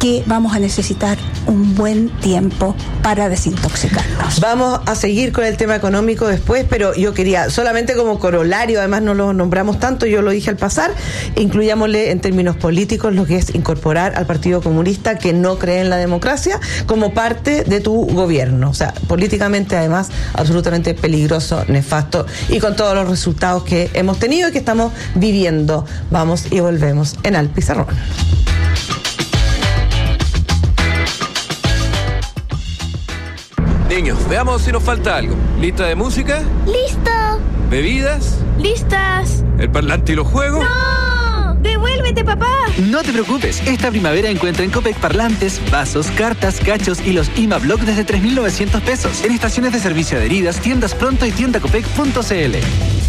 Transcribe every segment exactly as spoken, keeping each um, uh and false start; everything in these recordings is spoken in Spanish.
que vamos a necesitar un buen tiempo para desintoxicarnos. Vamos a seguir con el tema económico después, pero yo quería, solamente como corolario, además no lo nombramos tanto, yo lo dije al pasar, incluyámosle en términos políticos lo que es incorporar al Partido Comunista, que no cree en la democracia, como parte de tu gobierno. O sea, políticamente además absolutamente peligroso, nefasto, y con todos los resultados que hemos tenido y que estamos viviendo. Vamos y volvemos en Al Pizarrón. Niños, veamos si nos falta algo. ¿Lista de música? ¡Listo! ¿Bebidas? ¡Listas! ¿El parlante y los juegos? ¡No! ¡Devuélvete, papá! No te preocupes, esta primavera encuentra en Copec parlantes, vasos, cartas, cachos y los I M A Block desde tres mil novecientos pesos. En estaciones de servicio adheridas, tiendas Pronto y tienda copec punto cl.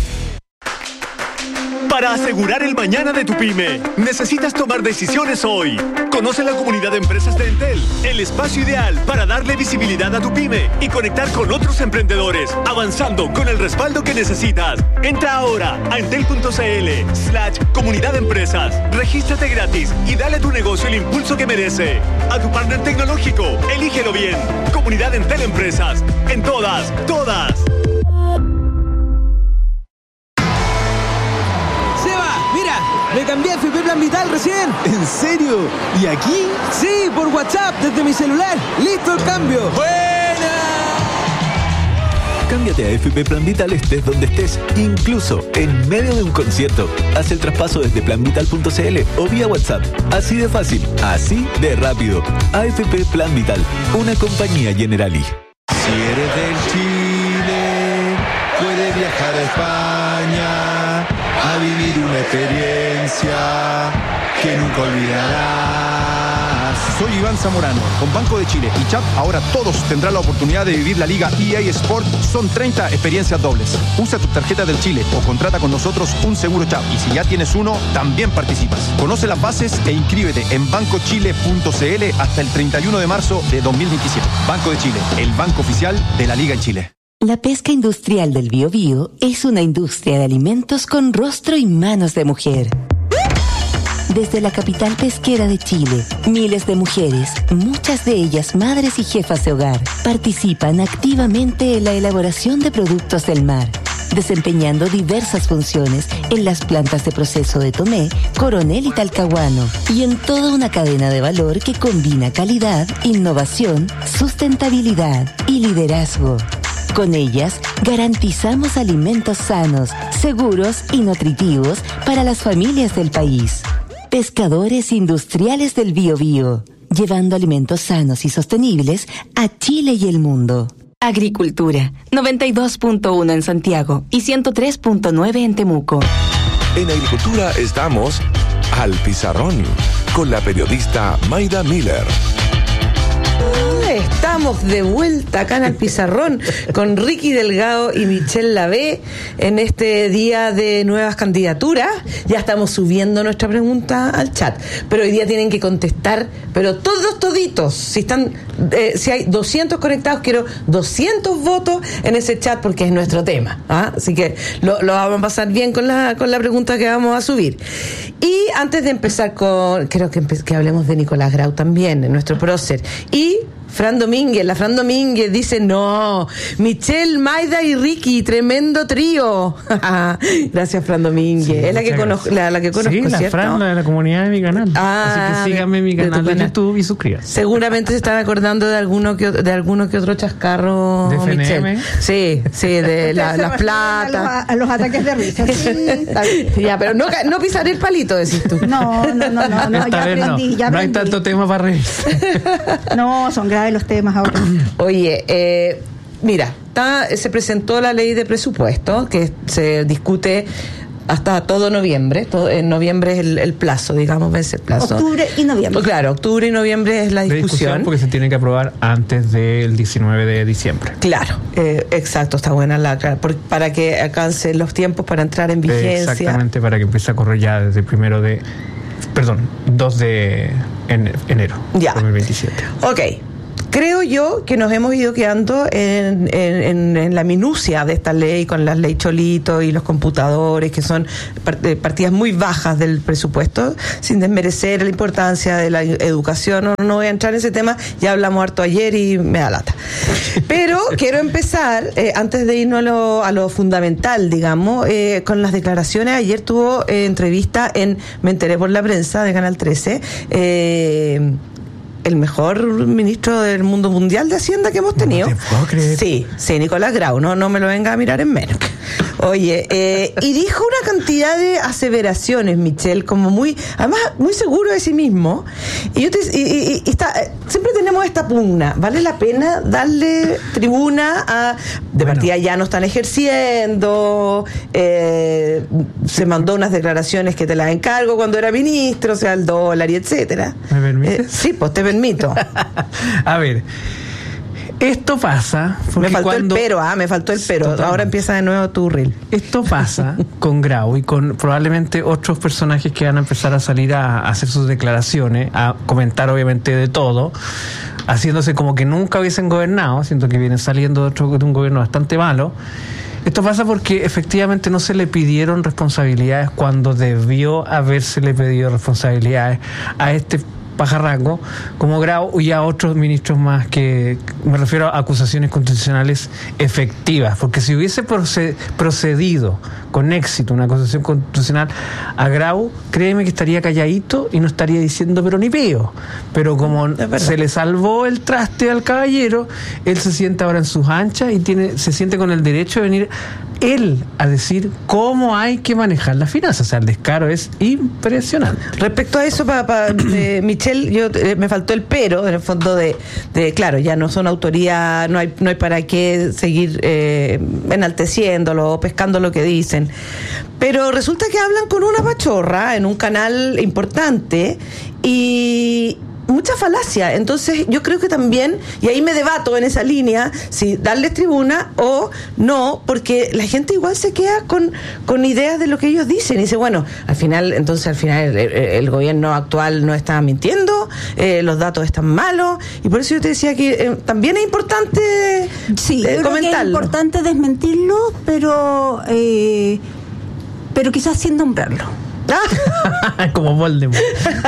Para asegurar el mañana de tu pyme, necesitas tomar decisiones hoy. Conoce la comunidad de empresas de Entel, el espacio ideal para darle visibilidad a tu pyme y conectar con otros emprendedores, avanzando con el respaldo que necesitas. Entra ahora a entel.cl slash comunidad de empresas. Regístrate gratis y dale a tu negocio el impulso que merece. A tu partner tecnológico, elígelo bien. Comunidad Entel Empresas. En todas, todas. Me cambié a F P Plan Vital recién. ¿En serio? ¿Y aquí? Sí, por WhatsApp, desde mi celular. ¡Listo el cambio! ¡Buena! Cámbiate a F P Plan Vital estés donde estés, incluso en medio de un concierto. Haz el traspaso desde plan vital punto cl o vía WhatsApp. Así de fácil, así de rápido. A F P Plan Vital, una compañía Generali. Si eres del Chile, puedes viajar a España a vivir una experiencia que nunca olvidarás. Soy Iván Zamorano, con Banco de Chile y Chap, ahora todos tendrán la oportunidad de vivir la Liga E A Sport. Son treinta experiencias dobles. Usa tu tarjeta del Chile o contrata con nosotros un seguro Chap. Y si ya tienes uno, también participas. Conoce las bases e inscríbete en banco chile punto cl hasta el treinta y uno de marzo de dos mil veintisiete. Banco de Chile, el banco oficial de la Liga en Chile. La pesca industrial del Biobío es una industria de alimentos con rostro y manos de mujer. Desde la capital pesquera de Chile, miles de mujeres, muchas de ellas madres y jefas de hogar, participan activamente en la elaboración de productos del mar, desempeñando diversas funciones en las plantas de proceso de Tomé, Coronel y Talcahuano, y en toda una cadena de valor que combina calidad, innovación, sustentabilidad y liderazgo. Con ellas, garantizamos alimentos sanos, seguros y nutritivos para las familias del país. Pescadores Industriales del Biobío, llevando alimentos sanos y sostenibles a Chile y el mundo. Agricultura, noventa y dos punto uno en Santiago y ciento tres punto nueve en Temuco. En Agricultura estamos Al Pizarrón, con la periodista Mayda Miller. Estamos de vuelta acá en el Pizarrón con Ricky Delgado y Michelle Lavé en este día de nuevas candidaturas. Ya estamos subiendo nuestra pregunta al chat, pero hoy día tienen que contestar, pero todos toditos. Si están, eh, si hay doscientos conectados, quiero doscientos votos en ese chat porque es nuestro tema, ¿ah? Así que lo, lo vamos a pasar bien con la con la pregunta que vamos a subir. Y antes de empezar con, creo que, empe- que hablemos de Nicolás Grau también, en nuestro prócer. Y Fran Domínguez, la Fran Domínguez dice no, Michelle, Mayda y Ricky, tremendo trío. Gracias, Fran Domínguez. Sí, es la que, conozco, la, la que conozco, sí, la ¿cierto? Fran, la de la comunidad de mi canal. Ah, así que síganme en mi canal de, de YouTube y suscríbanse. Seguramente se están acordando de alguno que de alguno que otro chascarro, de Michelle. Sí, sí, de la, las platas. A los, a los ataques de risa. Sí, ya, pero no, no pisaré el palito, decís tú. No, no, no, no, no ya aprendí, no. ya aprendí. No hay tanto tema para reírse. No, son graves los temas ahora. Oye, eh, mira, está, se presentó la ley de presupuesto que se discute hasta todo noviembre. Todo, en noviembre es el, el plazo, digamos, vence el plazo. Octubre y noviembre. Claro, octubre y noviembre es la discusión. discusión porque se tiene que aprobar antes del diecinueve de diciembre. Claro, eh, exacto, está buena la por, para que alcance los tiempos para entrar en vigencia. Exactamente, para que empiece a correr ya desde el primero de, perdón, dos de enero ya. de dos mil veintisiete. Ok. Creo yo que nos hemos ido quedando en, en, en, en la minucia de esta ley, con las ley Cholito y los computadores, que son partidas muy bajas del presupuesto, sin desmerecer la importancia de la educación. No, no voy a entrar en ese tema, ya hablamos harto ayer y me da lata. Pero quiero empezar, eh, antes de irnos a lo, a lo fundamental, digamos, eh, con las declaraciones. Ayer tuvo eh, entrevista en Me Enteré por la Prensa de Canal trece, eh, el mejor ministro del mundo mundial de Hacienda que hemos tenido. No te puedo creer. Sí, sí, Nicolás Grau, no, no me lo venga a mirar en menos. Oye, eh, y dijo una cantidad de aseveraciones, Michelle, como muy, además, muy seguro de sí mismo. Y yo te, y, y, y está, siempre tenemos esta pugna. ¿Vale la pena darle tribuna a, de bueno. partida ya no están ejerciendo, eh, se mandó unas declaraciones que te las encargo cuando era ministro, o sea, el dólar y etcétera? ¿Me permites? Eh, sí, pues te permito. A ver, esto pasa porque me faltó cuando... el pero, ah, me faltó el pero. Totalmente. Ahora empieza de nuevo tu reel. Esto pasa con Grau y con probablemente otros personajes que van a empezar a salir a, a hacer sus declaraciones, a comentar obviamente de todo, haciéndose como que nunca hubiesen gobernado, siento que vienen saliendo de, otro, de un gobierno bastante malo. Esto pasa porque efectivamente no se le pidieron responsabilidades cuando debió habérsele pedido responsabilidades a este pajarrango como Grau y a otros ministros más, que me refiero a acusaciones constitucionales efectivas, porque si hubiese procedido con éxito una acusación constitucional a Grau, créeme que estaría calladito y no estaría diciendo pero ni pío, pero como se le salvó el traste al caballero, él se siente ahora en sus anchas y tiene se siente con el derecho de venir él a decir cómo hay que manejar las finanzas. O sea, el descaro es impresionante. Respecto a eso, pa, pa, eh, Michelle, yo eh, me faltó el pero, en el fondo de, de claro, ya no son autoridad, no hay no hay para qué seguir eh, enalteciéndolo o pescando lo que dicen. Pero resulta que hablan con una pachorra en un canal importante y mucha falacia. Entonces yo creo que también, y ahí me debato en esa línea, si darles tribuna o no, porque la gente igual se queda con, con ideas de lo que ellos dicen y dice, bueno, al final, entonces al final el, el gobierno actual no está mintiendo, eh, los datos están malos, y por eso yo te decía que eh, también es importante sí, eh, yo comentarlo. creo que es importante desmentirlo, pero eh, pero quizás sin nombrarlo. Como Voldemort.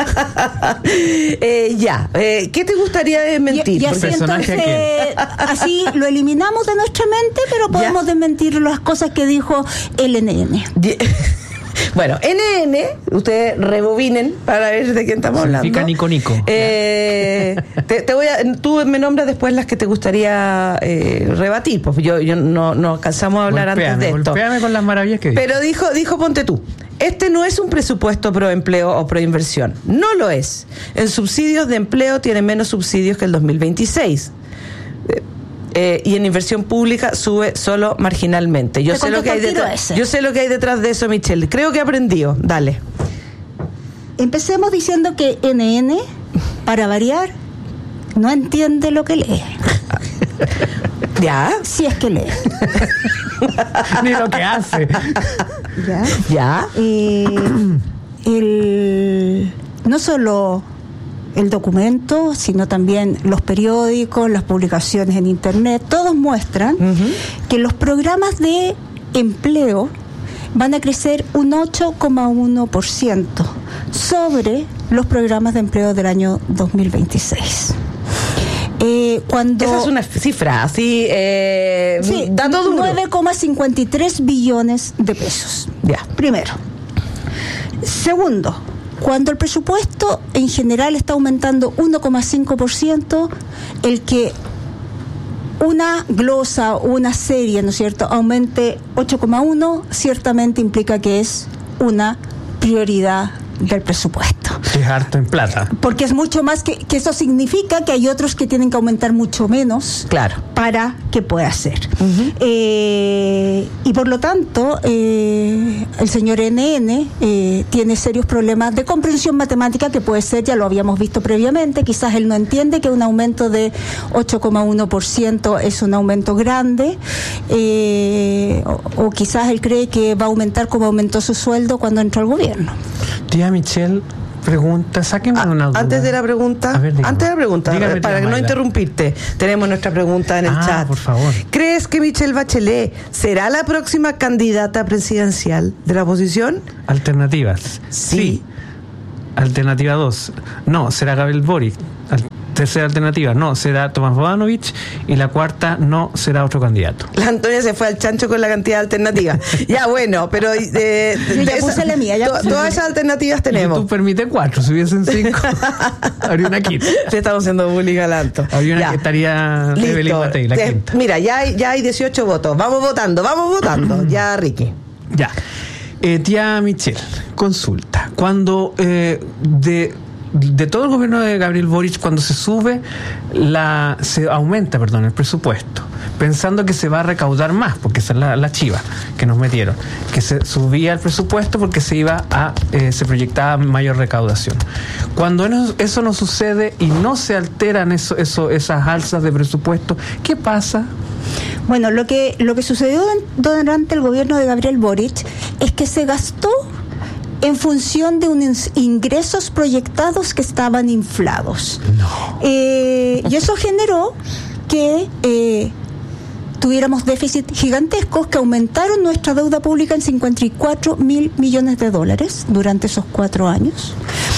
eh, ya, eh, ¿qué te gustaría desmentir? Y, y así entonces, así lo eliminamos de nuestra mente, pero podemos ¿Ya? desmentir las cosas que dijo el N N. Bueno, N N, ustedes rebobinen para ver de quién estamos hablando. Significa Nico Nico. Eh, te, te voy a, tú me nombras después las que te gustaría eh, rebatir, pues yo, yo no, no alcanzamos a hablar golpéame, antes de esto. Golpéame con las maravillas que dijo. Pero dijo, dijo, ponte tú. Este no es un presupuesto pro empleo o pro inversión. No lo es. En subsidios de empleo tiene menos subsidios que el dos mil veintiséis. Eh, Eh, y en inversión pública sube solo marginalmente. Yo sé lo que hay detrás. Yo sé lo que hay detrás de eso, Michelle. Creo que he aprendido. Dale. Empecemos diciendo que N N, para variar, no entiende lo que lee. ¿Ya? Si es que lee. Ni lo que hace. ¿Ya? ¿Ya? Eh, el, no solo el documento, sino también los periódicos, las publicaciones en internet, todos muestran uh-huh. que los programas de empleo van a crecer un ocho coma uno por ciento sobre los programas de empleo del año dos mil veintiséis. Eh, cuando esa es una cifra así, eh, sí, dato duro. nueve coma cincuenta y tres billones de pesos. Ya. Primero. Segundo, cuando el presupuesto en general está aumentando uno coma cinco por ciento, el que una glosa o una serie, ¿no es cierto?, aumente ocho coma uno, ciertamente implica que es una prioridad del presupuesto. Es harto en plata. Porque es mucho más que, que eso significa que hay otros que tienen que aumentar mucho menos, claro, para que pueda ser. Uh-huh. Eh, y por lo tanto, eh, el señor N N eh, tiene serios problemas de comprensión matemática, que puede ser, ya lo habíamos visto previamente, quizás él no entiende que un aumento de ocho coma uno por ciento es un aumento grande, eh, o, o quizás él cree que va a aumentar como aumentó su sueldo cuando entró al gobierno. Tía Michelle, pregunta, sáquenme una duda. Antes de la pregunta, ver, antes de la pregunta, dígame, para no interrumpirte, tenemos nuestra pregunta en el ah, chat. Por favor. ¿Crees que Michelle Bachelet será la próxima candidata presidencial de la oposición? Alternativas. Sí. sí. Alternativa dos. No, será Gabriel Boric. Tercera alternativa, no, será Tomás Bodanovich. Y la cuarta, no, será otro candidato. La Antonia se fue al chancho con la cantidad de alternativas. Ya, bueno, pero... Eh, de, Yo ya de puse esa, la mía. Ya to, puse todas esas alternativas tenemos. YouTube permite cuatro, si hubiesen cinco, habría una quinta. Te estamos haciendo bullying al alto. Habría una ya. que estaría Evelyn Matei, la Te, quinta. Mira, ya hay, ya hay dieciocho votos. Vamos votando, vamos votando. Ya, Ricky. Ya. Eh, tía Michelle, consulta. Cuando eh, de... de todo el gobierno de Gabriel Boric, cuando se sube la se aumenta perdón el presupuesto, pensando que se va a recaudar más, porque esa es la, la chiva que nos metieron, que se subía el presupuesto porque se iba a eh, se proyectaba mayor recaudación. Cuando eso no sucede y no se alteran eso, eso, esas alzas de presupuesto, ¿qué pasa? Bueno, lo que lo que sucedió durante el gobierno de Gabriel Boric es que se gastó en función de unos ingresos proyectados que estaban inflados. No. Eh, y eso generó que eh, tuviéramos déficit gigantescos que aumentaron nuestra deuda pública en cincuenta y cuatro mil millones de dólares durante esos cuatro años.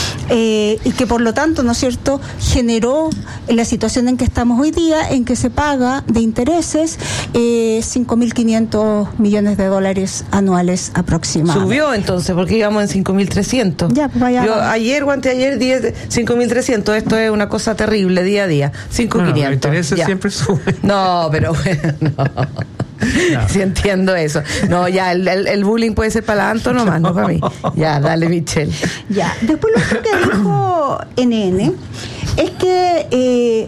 Eh, y que por lo tanto, ¿no es cierto?, generó la situación en que estamos hoy día, en que se paga de intereses eh, cinco mil quinientos millones de dólares anuales aproximadamente. Subió entonces, porque íbamos en cinco mil trescientos. Ya, pues vaya. Yo ayer o anteayer diez, cinco mil trescientos, esto es una cosa terrible día a día. cinco mil quinientos. Bueno, los intereses ya. siempre suben. No, pero bueno, no. No. Sí entiendo eso. No, ya, el, el, el bullying puede ser para la Anto nomás, no para mí. Ya, dale, Michelle. Ya, después lo otro que dijo N N es que eh,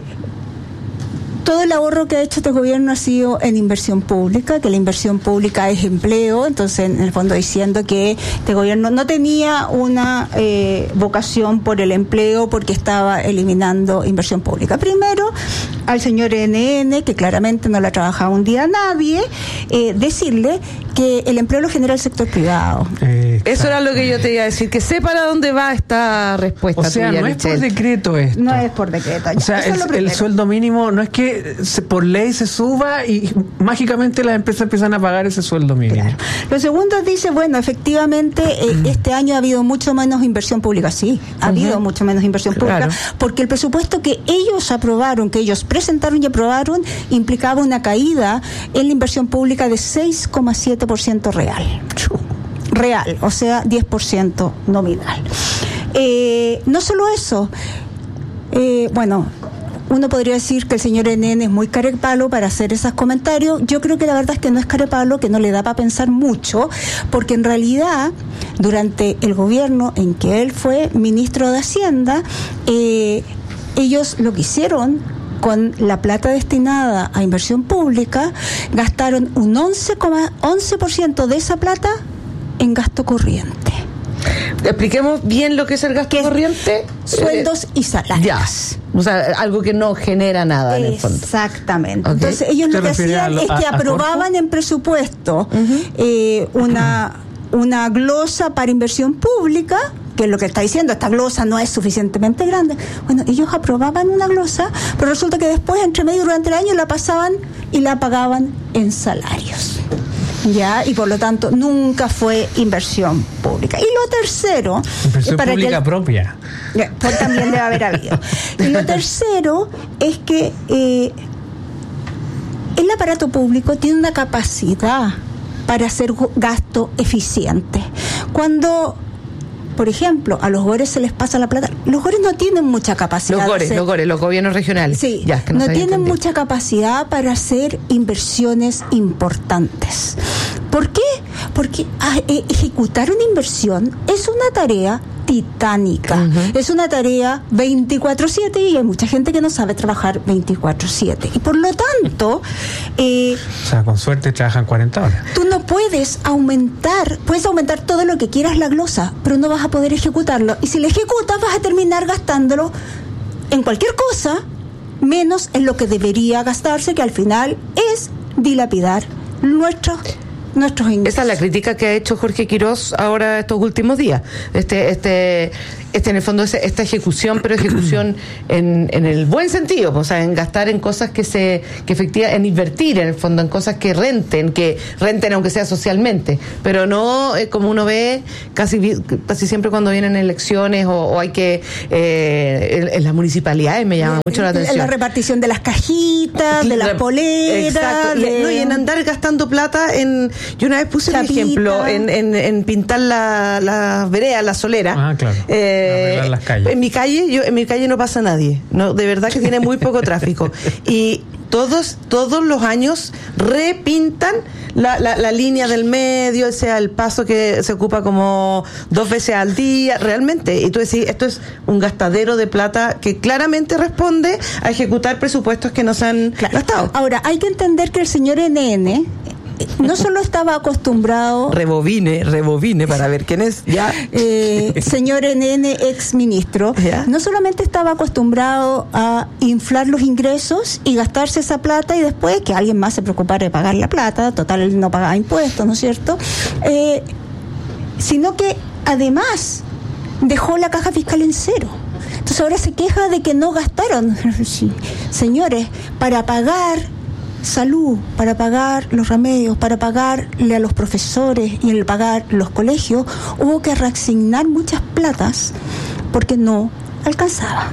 todo el ahorro que ha hecho este gobierno ha sido en inversión pública, que la inversión pública es empleo, entonces en el fondo diciendo que este gobierno no tenía una eh, vocación por el empleo porque estaba eliminando inversión pública. Primero, al señor N N, que claramente no la trabajaba un día a nadie, eh, decirle que el empleo lo genera el sector privado. Eh, Eso era lo que yo te iba a decir, que sé para dónde va esta respuesta. O sea, tuya, no Michelle. es por decreto esto. No es por decreto. Ya, o sea, eso el, es lo el sueldo mínimo no es que se, por ley se suba y mágicamente las empresas empiezan a pagar ese sueldo mínimo. Claro. Lo segundo dice, bueno, efectivamente eh, este año ha habido mucho menos inversión pública. Sí, ha uh-huh. habido mucho menos inversión claro. pública, porque el presupuesto que ellos aprobaron, que ellos presentaron y aprobaron, implicaba una caída en la inversión pública de seis coma siete por ciento real. Real, o sea, diez por ciento nominal. Eh, no solo eso, eh, bueno, uno podría decir que el señor N N es muy carepalo para hacer esos comentarios. Yo creo que la verdad es que no es carepalo, que no le da para pensar mucho, porque en realidad, durante el gobierno en que él fue ministro de Hacienda, eh, ellos lo que hicieron con la plata destinada a inversión pública, gastaron un once coma once por ciento de esa plata en gasto corriente. Expliquemos bien lo que es el gasto corriente. Sueldos eh, y salarios. Ya. O sea, algo que no genera nada en el fondo. Exactamente. Okay. Entonces, ellos lo que hacían lo, es que a, aprobaban a en presupuesto uh-huh. eh, una, una glosa para inversión pública, que es lo que está diciendo, esta glosa no es suficientemente grande. Bueno, ellos aprobaban una glosa, pero resulta que después, entre medio durante el año, la pasaban y la pagaban en salarios. Ya, y por lo tanto nunca fue inversión pública. Y lo tercero, inversión para pública que el, propia, pues también debe haber habido. Y lo tercero es que eh, el aparato público tiene una capacidad para hacer gasto eficiente. Cuando, por ejemplo, a los gores se les pasa la plata, los gores no tienen mucha capacidad. Los gores, los gores, los gobiernos regionales. Sí, ya, que no, no tienen entendido. mucha capacidad para hacer inversiones importantes. ¿Por qué? Porque a, eh, ejecutar una inversión es una tarea titánica. Uh-huh. Es una tarea veinticuatro siete y hay mucha gente que no sabe trabajar veinticuatro siete. Y por lo tanto... Eh, o sea, con suerte trabajan cuarenta horas. Tú no puedes aumentar, puedes aumentar todo lo que quieras la glosa, pero no vas a poder ejecutarlo. Y si lo ejecutas vas a terminar gastándolo en cualquier cosa, menos en lo que debería gastarse, que al final es dilapidar nuestros nuestros ingresos. Esa es la crítica que ha hecho Jorge Quirós ahora estos últimos días. Este, este, este en el fondo es esta ejecución, pero ejecución en, en el buen sentido, o sea, en gastar en cosas que se, que efectivamente, en invertir en el fondo, en cosas que renten, que renten aunque sea socialmente, pero no eh, como uno ve casi, casi siempre cuando vienen elecciones o, o hay que eh, en, en las municipalidades me llama mucho la atención. La repartición de las cajitas, de las poleras. Exacto. De... Y, no, y en andar gastando plata en... Yo una vez puse un ejemplo en, en, en pintar la, la vereda, la solera. Ah, claro. Eh, las calles. En mi calle, yo, en mi calle no pasa nadie. No, de verdad que tiene muy poco tráfico. Y todos, todos los años repintan la, la, la línea del medio, o sea, el paso que se ocupa como dos veces al día, realmente. Y tú decís, esto es un gastadero de plata que claramente responde a ejecutar presupuestos que no se han claro. gastado. Ahora, hay que entender que el señor N N no solo estaba acostumbrado... Rebobine, rebobine para ver quién es. Ya. Eh, señor N N, ex ministro, ¿ya? No solamente estaba acostumbrado a inflar los ingresos y gastarse esa plata y después que alguien más se preocupara de pagar la plata, total él no pagaba impuestos, ¿no es cierto? Eh, sino que además dejó la caja fiscal en cero. Entonces ahora se queja de que no gastaron. Sí. Señores, para pagar salud, para pagar los remedios, para pagarle a los profesores y el pagar los colegios, hubo que reasignar muchas platas porque no alcanzaba.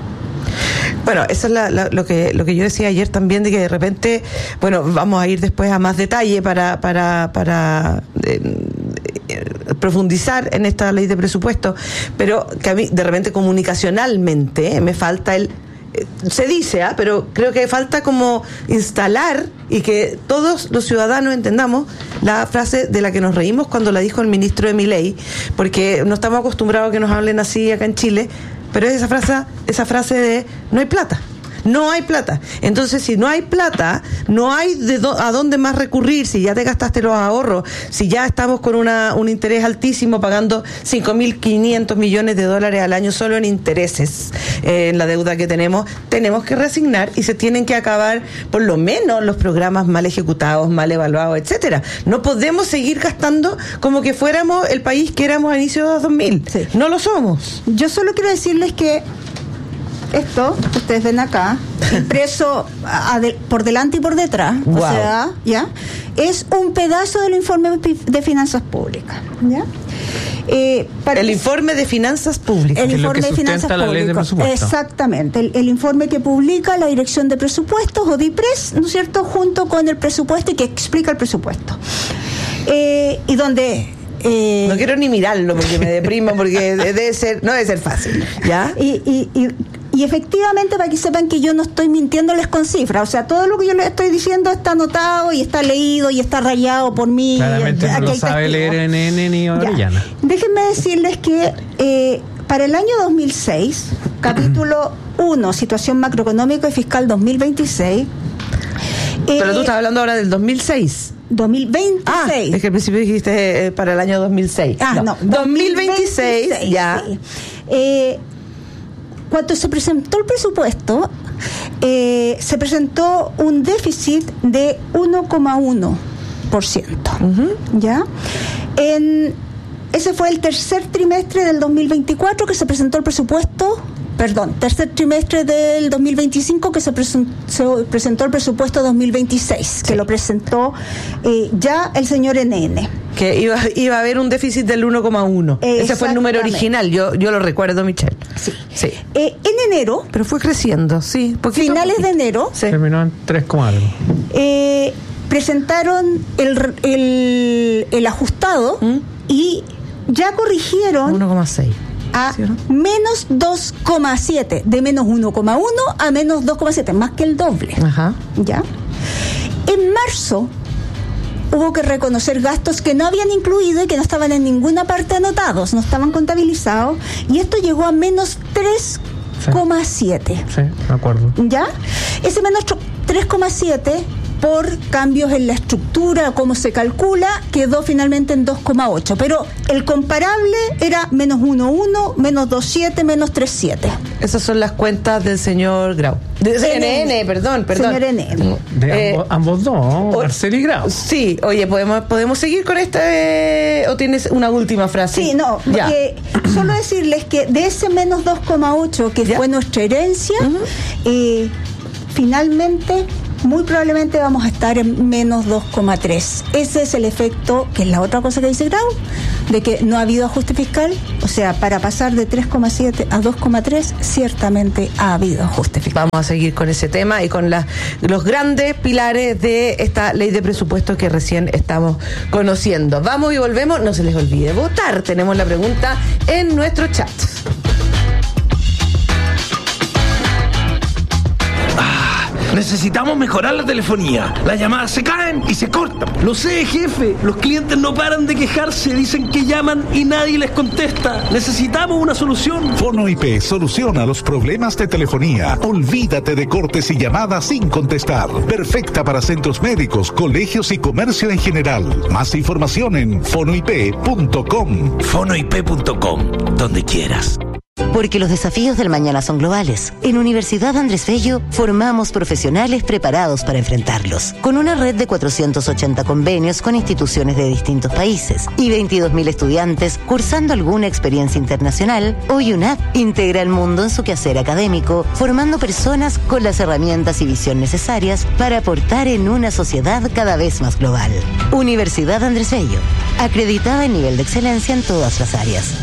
Bueno, eso es la, la, lo que lo que yo decía ayer también, de que de repente, bueno, vamos a ir después a más detalle para para para eh, eh, profundizar en esta ley de presupuesto, pero que a mí de repente comunicacionalmente eh, me falta el se dice, ¿eh? pero creo que falta como instalar y que todos los ciudadanos entendamos la frase de la que nos reímos cuando la dijo el ministro de Milei, porque no estamos acostumbrados a que nos hablen así acá en Chile, pero es esa frase, esa frase de no hay plata. No hay plata. Entonces, si no hay plata, no hay de do, a dónde más recurrir. Si ya te gastaste los ahorros, si ya estamos con una un interés altísimo pagando cinco mil quinientos millones de dólares al año solo en intereses eh, en la deuda que tenemos, tenemos que reasignar y se tienen que acabar por lo menos los programas mal ejecutados, mal evaluados, etcétera. No podemos seguir gastando como que fuéramos el país que éramos a inicios de los dos mil. Sí. No lo somos. Yo solo quiero decirles que esto que ustedes ven acá, impreso a de, por delante y por detrás, wow. O sea, ya, es un pedazo del informe de finanzas públicas, ¿ya? Eh, para el informe de finanzas públicas. El informe de finanzas públicas. Exactamente. El, el informe que publica la Dirección de Presupuestos, o DIPRES, ¿no es cierto?, junto con el presupuesto y que explica el presupuesto. Eh, y donde Eh, no quiero ni mirarlo porque me deprimo, porque debe ser, no debe ser fácil, ¿ya? Y, y, y, y efectivamente, para que sepan que yo no estoy mintiéndoles con cifras, o sea, todo lo que yo les estoy diciendo está anotado y está leído y está rayado por mí. Claramente no lo sabe leer N N ni Orellana. Déjenme decirles que eh, para el año dos mil seis, capítulo uno, situación macroeconómica y fiscal dos mil veintiséis. Pero eh, tú estás hablando ahora del dos mil seis. dos mil veintiséis. Ah, es que al principio dijiste eh, para el año dos mil seis. Ah, no, no dos mil veintiséis, ya. Sí. Eh, cuando se presentó el presupuesto, eh, se presentó un déficit de uno coma uno por ciento. Uh-huh. ¿Ya? En, ese fue el tercer trimestre del dos mil veinticuatro que se presentó el presupuesto. Perdón, tercer trimestre del dos mil veinticinco que se, presen, se presentó el presupuesto dos mil veintiséis, sí. Que lo presentó eh, ya el señor N N. Que iba, iba a haber un déficit del uno coma uno. Ese fue el número original, yo yo lo recuerdo, Michelle. Sí. sí. Eh, en enero... Pero fue creciendo, sí. Poquito, finales poquito. de enero... Sí. Terminó en tres coma algo. Eh, presentaron el, el, el ajustado ¿Mm? y ya corrigieron... uno coma seis. A ¿sí, no? menos dos coma siete, de menos uno coma uno a menos dos coma siete, más que el doble. Ajá. ¿Ya? En marzo hubo que reconocer gastos que no habían incluido y que no estaban en ninguna parte anotados, no estaban contabilizados, y esto llegó a menos tres coma siete. Sí, me acuerdo. ¿Ya? Ese menos tres coma siete por cambios en la estructura, cómo se calcula, quedó finalmente en dos coma ocho. Pero el comparable era menos uno coma uno, menos dos coma siete, menos tres coma siete. Esas son las cuentas del señor Grau. De C N N, perdón, perdón. Señor N N. De Eh, ambos, ambos dos, Marcel y Grau. Sí, oye, ¿podemos, ¿podemos seguir con esta eh, o tienes una última frase? Sí, no, Ya. porque solo decirles que de ese menos dos coma ocho que Ya. fue nuestra herencia, Ujú. eh, finalmente muy probablemente vamos a estar en menos dos coma tres. Ese es el efecto, que es la otra cosa que dice Grau, de que no ha habido ajuste fiscal. O sea, para pasar de tres coma siete a dos coma tres, ciertamente ha habido ajuste fiscal. Vamos a seguir con ese tema y con la, los grandes pilares de esta ley de presupuesto que recién estamos conociendo. Vamos y volvemos. No se les olvide votar. Tenemos la pregunta en nuestro chat. Necesitamos mejorar la telefonía. Las llamadas se caen y se cortan. Lo sé, jefe. Los clientes no paran de quejarse. Dicen que llaman y nadie les contesta. Necesitamos una solución. Fono I P soluciona los problemas de telefonía. Olvídate de cortes y llamadas sin contestar. Perfecta para centros médicos, colegios y comercio en general. Más información en fono i p punto com. fono i p punto com, donde quieras. Porque los desafíos del mañana son globales. En Universidad Andrés Bello formamos profesionales preparados para enfrentarlos. Con una red de cuatrocientos ochenta convenios con instituciones de distintos países y veintidós mil estudiantes cursando alguna experiencia internacional, hoy UNAP integra el mundo en su quehacer académico, formando personas con las herramientas y visión necesarias para aportar en una sociedad cada vez más global. Universidad Andrés Bello, acreditada en nivel de excelencia en todas las áreas.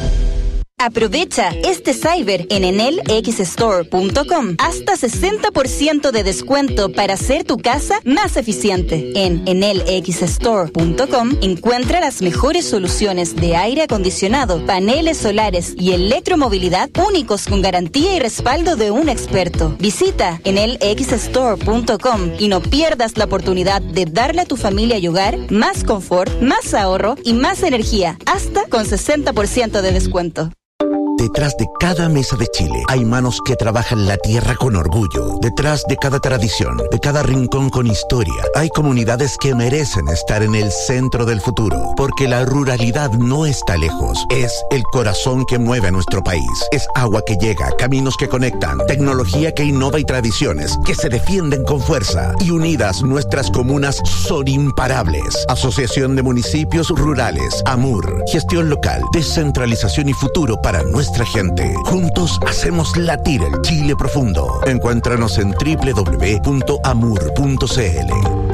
Aprovecha este cyber en enel x store punto com. Hasta sesenta por ciento de descuento para hacer tu casa más eficiente. En enel x store punto com encuentra las mejores soluciones de aire acondicionado, paneles solares y electromovilidad únicos con garantía y respaldo de un experto. Visita enel x store punto com y no pierdas la oportunidad de darle a tu familia y hogar más confort, más ahorro y más energía, hasta con sesenta por ciento de descuento. Detrás de cada mesa de Chile hay manos que trabajan la tierra con orgullo. Detrás de cada tradición, de cada rincón con historia, hay comunidades que merecen estar en el centro del futuro. Porque la ruralidad no está lejos. Es el corazón que mueve a nuestro país. Es agua que llega, caminos que conectan, tecnología que innova y tradiciones que se defienden con fuerza. Y unidas, nuestras comunas son imparables. Asociación de Municipios Rurales, AMUR. Gestión local, descentralización y futuro para nuestra Nuestra gente. Juntos hacemos latir el Chile profundo. Encuéntranos en doble u doble u doble u punto amur punto c l.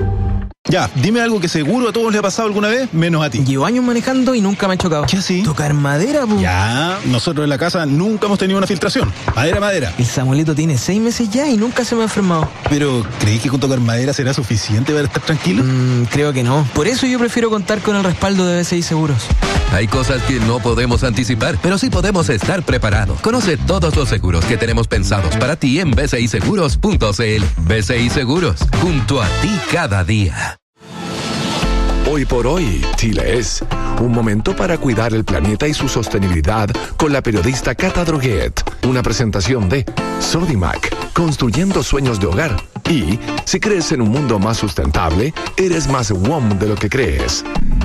Ya, dime algo que seguro a todos le ha pasado alguna vez, menos a ti. Llevo años manejando y nunca me ha chocado. ¿Qué así? Tocar madera, pu. Ya, nosotros en la casa nunca hemos tenido una filtración. Madera, madera. El Samuelito tiene seis meses ya y nunca se me ha enfermado. Pero, ¿crees que con tocar madera será suficiente para estar tranquilo? Mm, creo que no. Por eso yo prefiero contar con el respaldo de B C I Seguros. Hay cosas que no podemos anticipar, pero sí podemos estar preparados. Conoce todos los seguros que tenemos pensados para ti en b c i seguros punto c l. B C I Seguros, junto a ti cada día. Hoy por hoy, Chile es un momento para cuidar el planeta y su sostenibilidad con la periodista Cata Droguet. Una presentación de Sodimac, construyendo sueños de hogar. Y si crees en un mundo más sustentable, eres más W O M de lo que crees.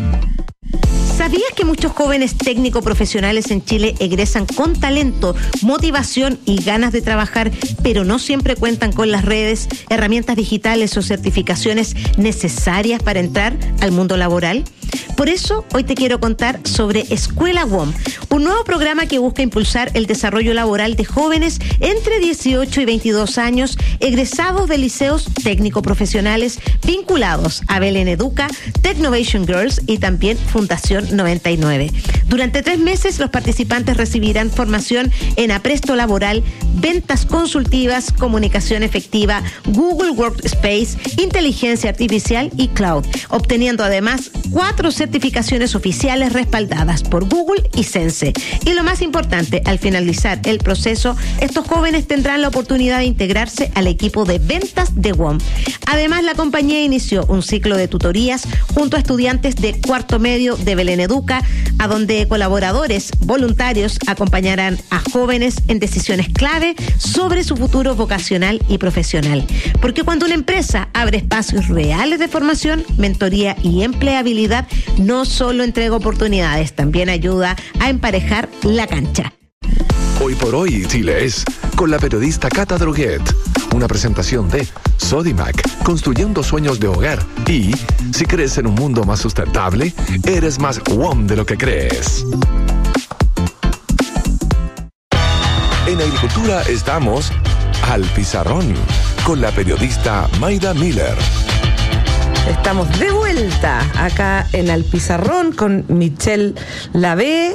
¿Sabías que muchos jóvenes técnico profesionales en Chile egresan con talento, motivación y ganas de trabajar, pero no siempre cuentan con las redes, herramientas digitales o certificaciones necesarias para entrar al mundo laboral? Por eso, hoy te quiero contar sobre Escuela W O M, un nuevo programa que busca impulsar el desarrollo laboral de jóvenes entre dieciocho y veintidós años, egresados de liceos técnico-profesionales vinculados a Belén Educa, Technovation Girls y también Fundación noventa y nueve. Durante tres meses, los participantes recibirán formación en apresto laboral, ventas consultivas, comunicación efectiva, Google Workspace, inteligencia artificial y cloud, obteniendo además cuatro certificaciones oficiales respaldadas por Google y Sense. Y lo más importante, al finalizar el proceso, estos jóvenes tendrán la oportunidad de integrarse al equipo de ventas de W O M. Además, la compañía inició un ciclo de tutorías junto a estudiantes de cuarto medio de Belén Educa, a donde colaboradores voluntarios acompañarán a jóvenes en decisiones clave sobre su futuro vocacional y profesional. Porque cuando una empresa abre espacios reales de formación, mentoría y empleabilidad, no solo entrega oportunidades, también ayuda a emparejar la cancha. Hoy por hoy, Chile es con la periodista Cata Droguet. Una presentación de Sodimac, construyendo sueños de hogar. Y si crees en un mundo más sustentable, eres más W O M de lo que crees. En Agricultura estamos al pizarrón con la periodista Mayda Miller. Estamos de vuelta acá en Al Pizarrón con Michelle Lavé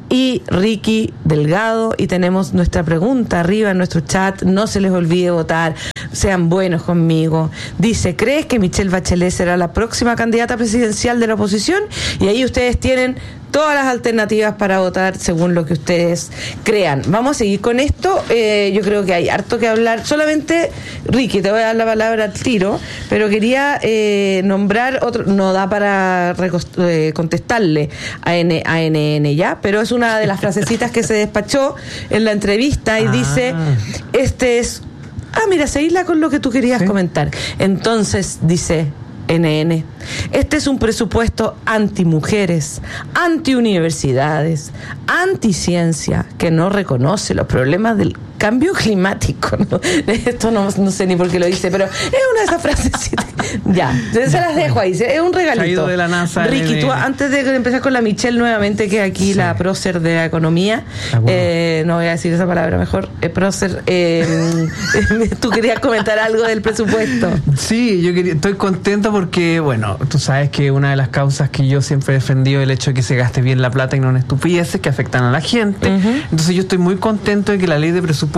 y Ricky Delgado, y tenemos nuestra pregunta arriba en nuestro chat. No se les olvide votar, sean buenos conmigo. Dice: ¿crees que Michelle Bachelet será la próxima candidata presidencial de la oposición? Y ahí ustedes tienen todas las alternativas para votar según lo que ustedes crean. Vamos a seguir con esto. Eh, yo creo que hay harto que hablar. Solamente, Ricky, te voy a dar la palabra al tiro, pero quería eh, nombrar otro. No da para recost- eh, contestarle a, N- a N N ya, pero es una de las frasecitas que se despachó en la entrevista y ah. dice: este es... Ah, mira, se hila con lo que tú querías ¿Sí? comentar. Entonces, dice N N, este es un presupuesto anti-mujeres, anti-universidades, anti-ciencia, que no reconoce los problemas del cambio climático. ¿No? Esto no, no sé ni por qué lo dice, pero es una de esas frases. Ya, se las dejo ahí, es un regalito. De la NASA, Ricky, tú antes de empezar con la Michelle nuevamente, que aquí sí. la prócer de la economía, ah, bueno. eh, no voy a decir esa palabra mejor, eh, prócer, eh, tú querías comentar algo del presupuesto. Sí, yo quería, estoy contento porque, bueno, tú sabes que una de las causas que yo siempre he defendido es el hecho de que se gaste bien la plata y no en estupideces que afectan a la gente. Uh-huh. Entonces yo estoy muy contento de que la ley de presupuesto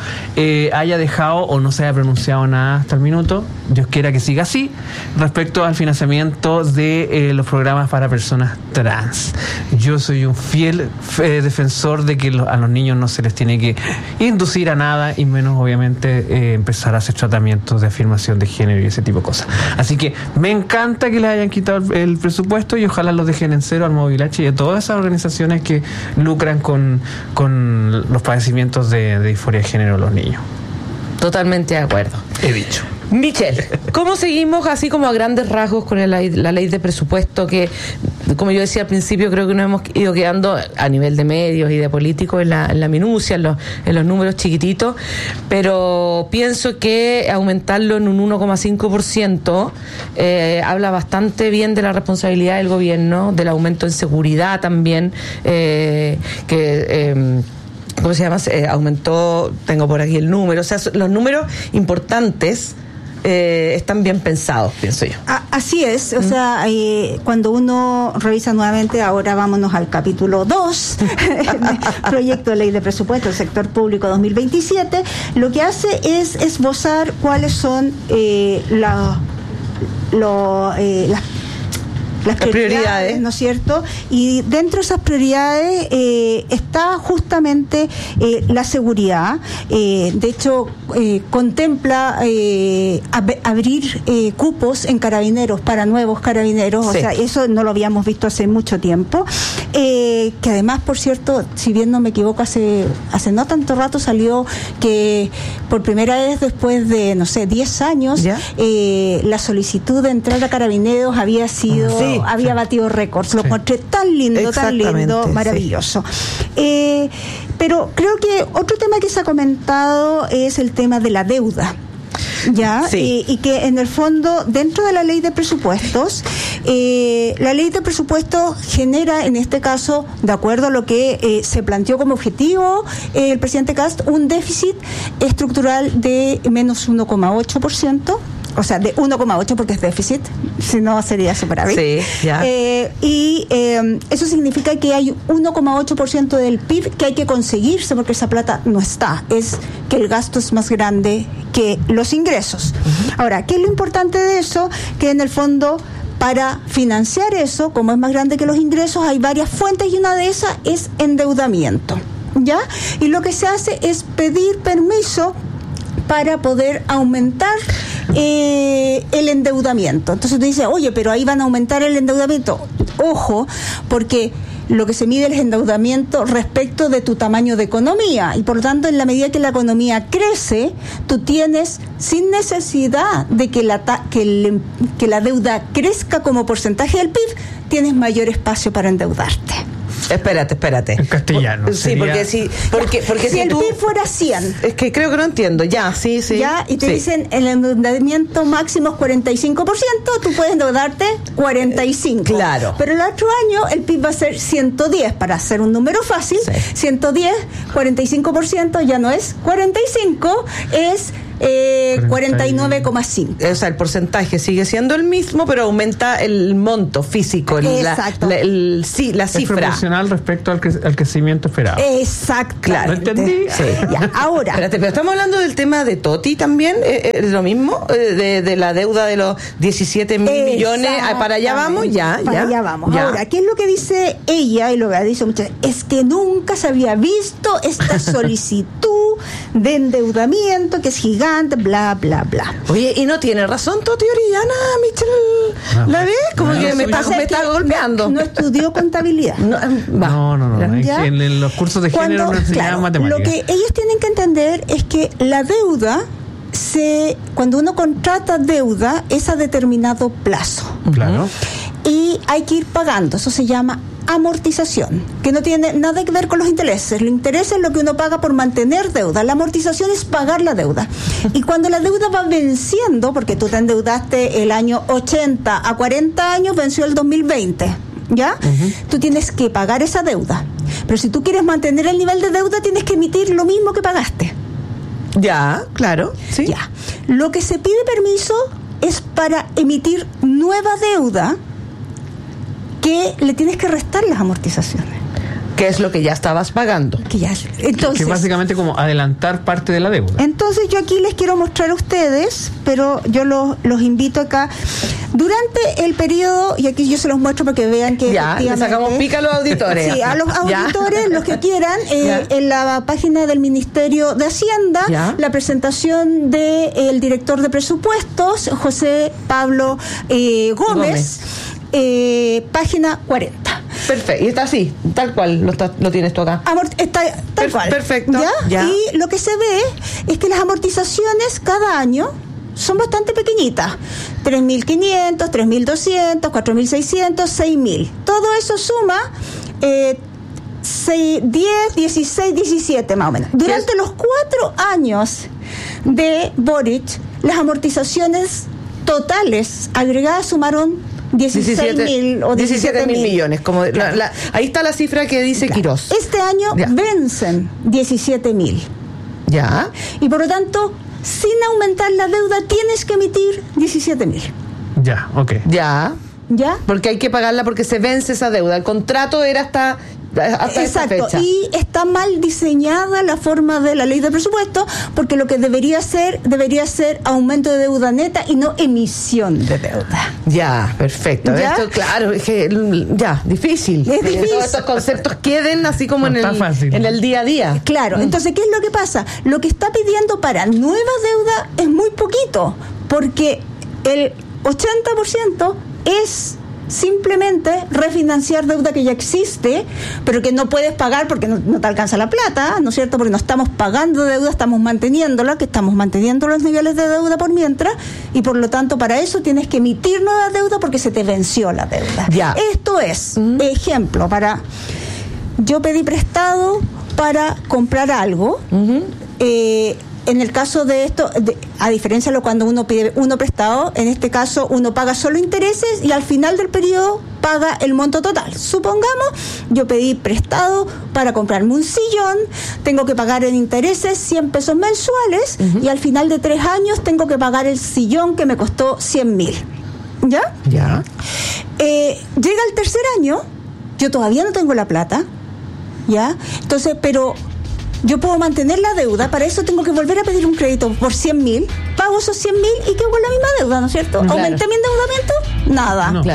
eh, haya dejado o no se haya pronunciado nada hasta el minuto. Dios quiera que siga así, respecto al financiamiento de eh, los programas para personas trans. Yo soy un fiel eh, defensor de que lo, a los niños no se les tiene que inducir a nada, y menos obviamente eh, empezar a hacer tratamientos de afirmación de género y ese tipo de cosas. Así que me encanta que les hayan quitado el, el presupuesto, y ojalá los dejen en cero al Movilache y a todas esas organizaciones que lucran con, con los padecimientos de, de disforia de género de los niños. Totalmente de acuerdo. He dicho. Michelle, ¿cómo seguimos así como a grandes rasgos con el, la ley de presupuesto que, como yo decía al principio, creo que nos hemos ido quedando a nivel de medios y de políticos en la, en la minucia, en los, en los números chiquititos, pero pienso que aumentarlo en un uno coma cinco por ciento eh, habla bastante bien de la responsabilidad del gobierno, del aumento en seguridad también, eh, que... Eh, ¿cómo se llama? Eh, aumentó, tengo por aquí el número, o sea, los números importantes eh, están bien pensados, pienso yo. A, así es, o ¿Mm? sea, eh, cuando uno revisa nuevamente, ahora vámonos al capítulo dos, proyecto de ley de presupuesto del sector público dos mil veintisiete, lo que hace es esbozar cuáles son eh, la, lo, eh, las Las prioridades, prioridades, ¿no es cierto? Y dentro de esas prioridades eh, está justamente eh, la seguridad. Eh, de hecho, eh, contempla eh, ab- abrir eh, cupos en carabineros para nuevos carabineros. Sí. O sea, eso no lo habíamos visto hace mucho tiempo. Eh, que además, por cierto, si bien no me equivoco, hace, hace no tanto rato salió que por primera vez después de, no sé, diez años, eh, la solicitud de entrar a carabineros había sido... Sí. había sí. batido récords, lo sí. encontré tan lindo, tan lindo, maravilloso. Sí. Eh, pero creo que otro tema que se ha comentado es el tema de la deuda. Ya, sí. y, y que en el fondo, dentro de la ley de presupuestos, eh, la ley de presupuestos genera, en este caso, de acuerdo a lo que eh, se planteó como objetivo eh, el presidente Kast, un déficit estructural de menos uno coma ocho por ciento. O sea, de uno coma ocho porque es déficit, si no sería superávit. Sí, ya. Eh, y eh, eso significa que hay uno coma ocho por ciento del P I B que hay que conseguirse porque esa plata no está. Es que el gasto es más grande que los ingresos. Uh-huh. Ahora, ¿qué es lo importante de eso? Que en el fondo, para financiar eso, como es más grande que los ingresos, hay varias fuentes y una de esas es endeudamiento. ¿Ya? Y lo que se hace es pedir permiso para poder aumentar eh, el endeudamiento. Entonces tú dices, oye, pero ahí van a aumentar el endeudamiento. Ojo, porque lo que se mide es el endeudamiento respecto de tu tamaño de economía, y por lo tanto, en la medida que la economía crece, tú tienes, sin necesidad de que la, ta- que, el, que la deuda crezca como porcentaje del P I B, tienes mayor espacio para endeudarte. Espérate, espérate. En castellano. Sí, sería... porque si, porque, porque si, si el tú, P I B fuera cien. Es que creo que no entiendo. Ya, sí, sí. Ya, y te sí. dicen el endeudamiento máximo es cuarenta y cinco por ciento, tú puedes endeudarte cuarenta y cinco. Claro. Pero el otro año el P I B va a ser ciento diez, para hacer un número fácil. Sí. ciento diez, cuarenta y cinco por ciento ya no es cuarenta y cinco, es eh, cuarenta y nueve coma cinco. O sea, el porcentaje sigue siendo el mismo, pero aumenta el monto físico, el, Exacto. La, la, el, sí, la cifra. Es proporcional respecto al, cre- al crecimiento esperado. Exacto. Claro. ¿Lo entendí? Sí. Ya, ahora. Espérate, pero estamos hablando del tema de Toti también, eh, ¿es lo mismo? Eh, de, de la deuda de los diecisiete mil millones, para allá vamos, ya, para ya. allá vamos. Ya. Ahora, ¿qué es lo que dice ella? Y lo que dice muchas veces, es que nunca se había visto esta solicitud de endeudamiento que es gigante, bla, bla, bla. Oye, y no tiene razón Toti Orellana, Michelle. ¿La ves? Como no, que no me soy está, yo. me está golpeando. No estudió contabilidad. No, va. No, no, no. En, ¿Ya? en, en los cursos de género Cuando, no enseñaban claro, matemáticas. lo que ellos tienen que entender es que la deuda, se, cuando uno contrata deuda, es a determinado plazo. Claro. Y hay que ir pagando. Eso se llama amortización, que no tiene nada que ver con los intereses. Los intereses es lo que uno paga por mantener deuda. La amortización es pagar la deuda. Y cuando la deuda va venciendo, porque tú te endeudaste el año ochenta a cuarenta años, venció el dos mil veinte, ¿ya? Uh-huh. Tú tienes que pagar esa deuda. Pero si tú quieres mantener el nivel de deuda, tienes que emitir lo mismo que pagaste. Ya, claro. Sí. Ya. Lo que se pide permiso es para emitir nueva deuda, que le tienes que restar las amortizaciones. Que es lo que ya estabas pagando. Que ya, entonces, que básicamente como adelantar parte de la deuda. Entonces yo aquí les quiero mostrar a ustedes, pero yo los, los invito acá. Durante el periodo, y aquí yo se los muestro para que vean que ya, le sacamos pica a los auditores. Sí, a los auditores, los que quieran, eh, en la página del Ministerio de Hacienda, ya. La presentación del director de presupuestos, José Pablo eh, Gómez, Gómez. Eh, página cuarenta. Perfecto, y está así, tal cual lo, está, lo tienes tú acá. Amort- está tal per- cual. Perfecto. ¿Ya? Ya. Y lo que se ve es que las amortizaciones cada año son bastante pequeñitas. tres mil quinientos, tres mil doscientos, cuatro mil seiscientos, seis mil. Todo eso suma eh, seis, diez, dieciséis, diecisiete más o menos. Durante los cuatro años de Boric, las amortizaciones totales agregadas sumaron dieciséis mil o diecisiete mil millones. Como la, la, ahí está la cifra que dice claro. Quirós. Este año ya. Vencen diecisiete mil. Ya. Y por lo tanto, sin aumentar la deuda, tienes que emitir diecisiete mil. Ya, ok. Ya. ¿Ya? Porque hay que pagarla porque se vence esa deuda. El contrato era hasta... Hasta exacto, esa fecha. Y está mal diseñada la forma de la ley de presupuesto, porque lo que debería ser debería ser aumento de deuda neta y no emisión de deuda. Ya, perfecto. ¿Ya? Esto, claro, es que ya, difícil. Es difícil. Todos estos conceptos queden así como no en, el, fácil, en el día a día. Claro, mm. Entonces, ¿qué es lo que pasa? Lo que está pidiendo para nueva deuda es muy poquito, porque el ochenta por ciento es simplemente refinanciar deuda que ya existe, pero que no puedes pagar porque no, no te alcanza la plata, ¿no es cierto? Porque no estamos pagando deuda, estamos manteniéndola, que estamos manteniendo los niveles de deuda por mientras, y por lo tanto para eso tienes que emitir nueva deuda porque se te venció la deuda. Ya. Esto es, uh-huh. ejemplo, para yo pedí prestado para comprar algo, uh-huh. eh, en el caso de esto, de, a diferencia de lo cuando uno pide uno prestado, en este caso uno paga solo intereses y al final del periodo paga el monto total. Supongamos, yo pedí prestado para comprarme un sillón, tengo que pagar en intereses cien pesos mensuales, uh-huh. y al final de tres años tengo que pagar el sillón que me costó cien mil. ¿Ya? Ya. Eh, llega el tercer año, yo todavía no tengo la plata, ¿ya? Entonces, pero... yo puedo mantener la deuda, para eso tengo que volver a pedir un crédito por cien mil, pago esos cien mil y quedo con la misma deuda, ¿no es cierto? Claro. ¿Aumenté mi endeudamiento? Nada. No. Claro.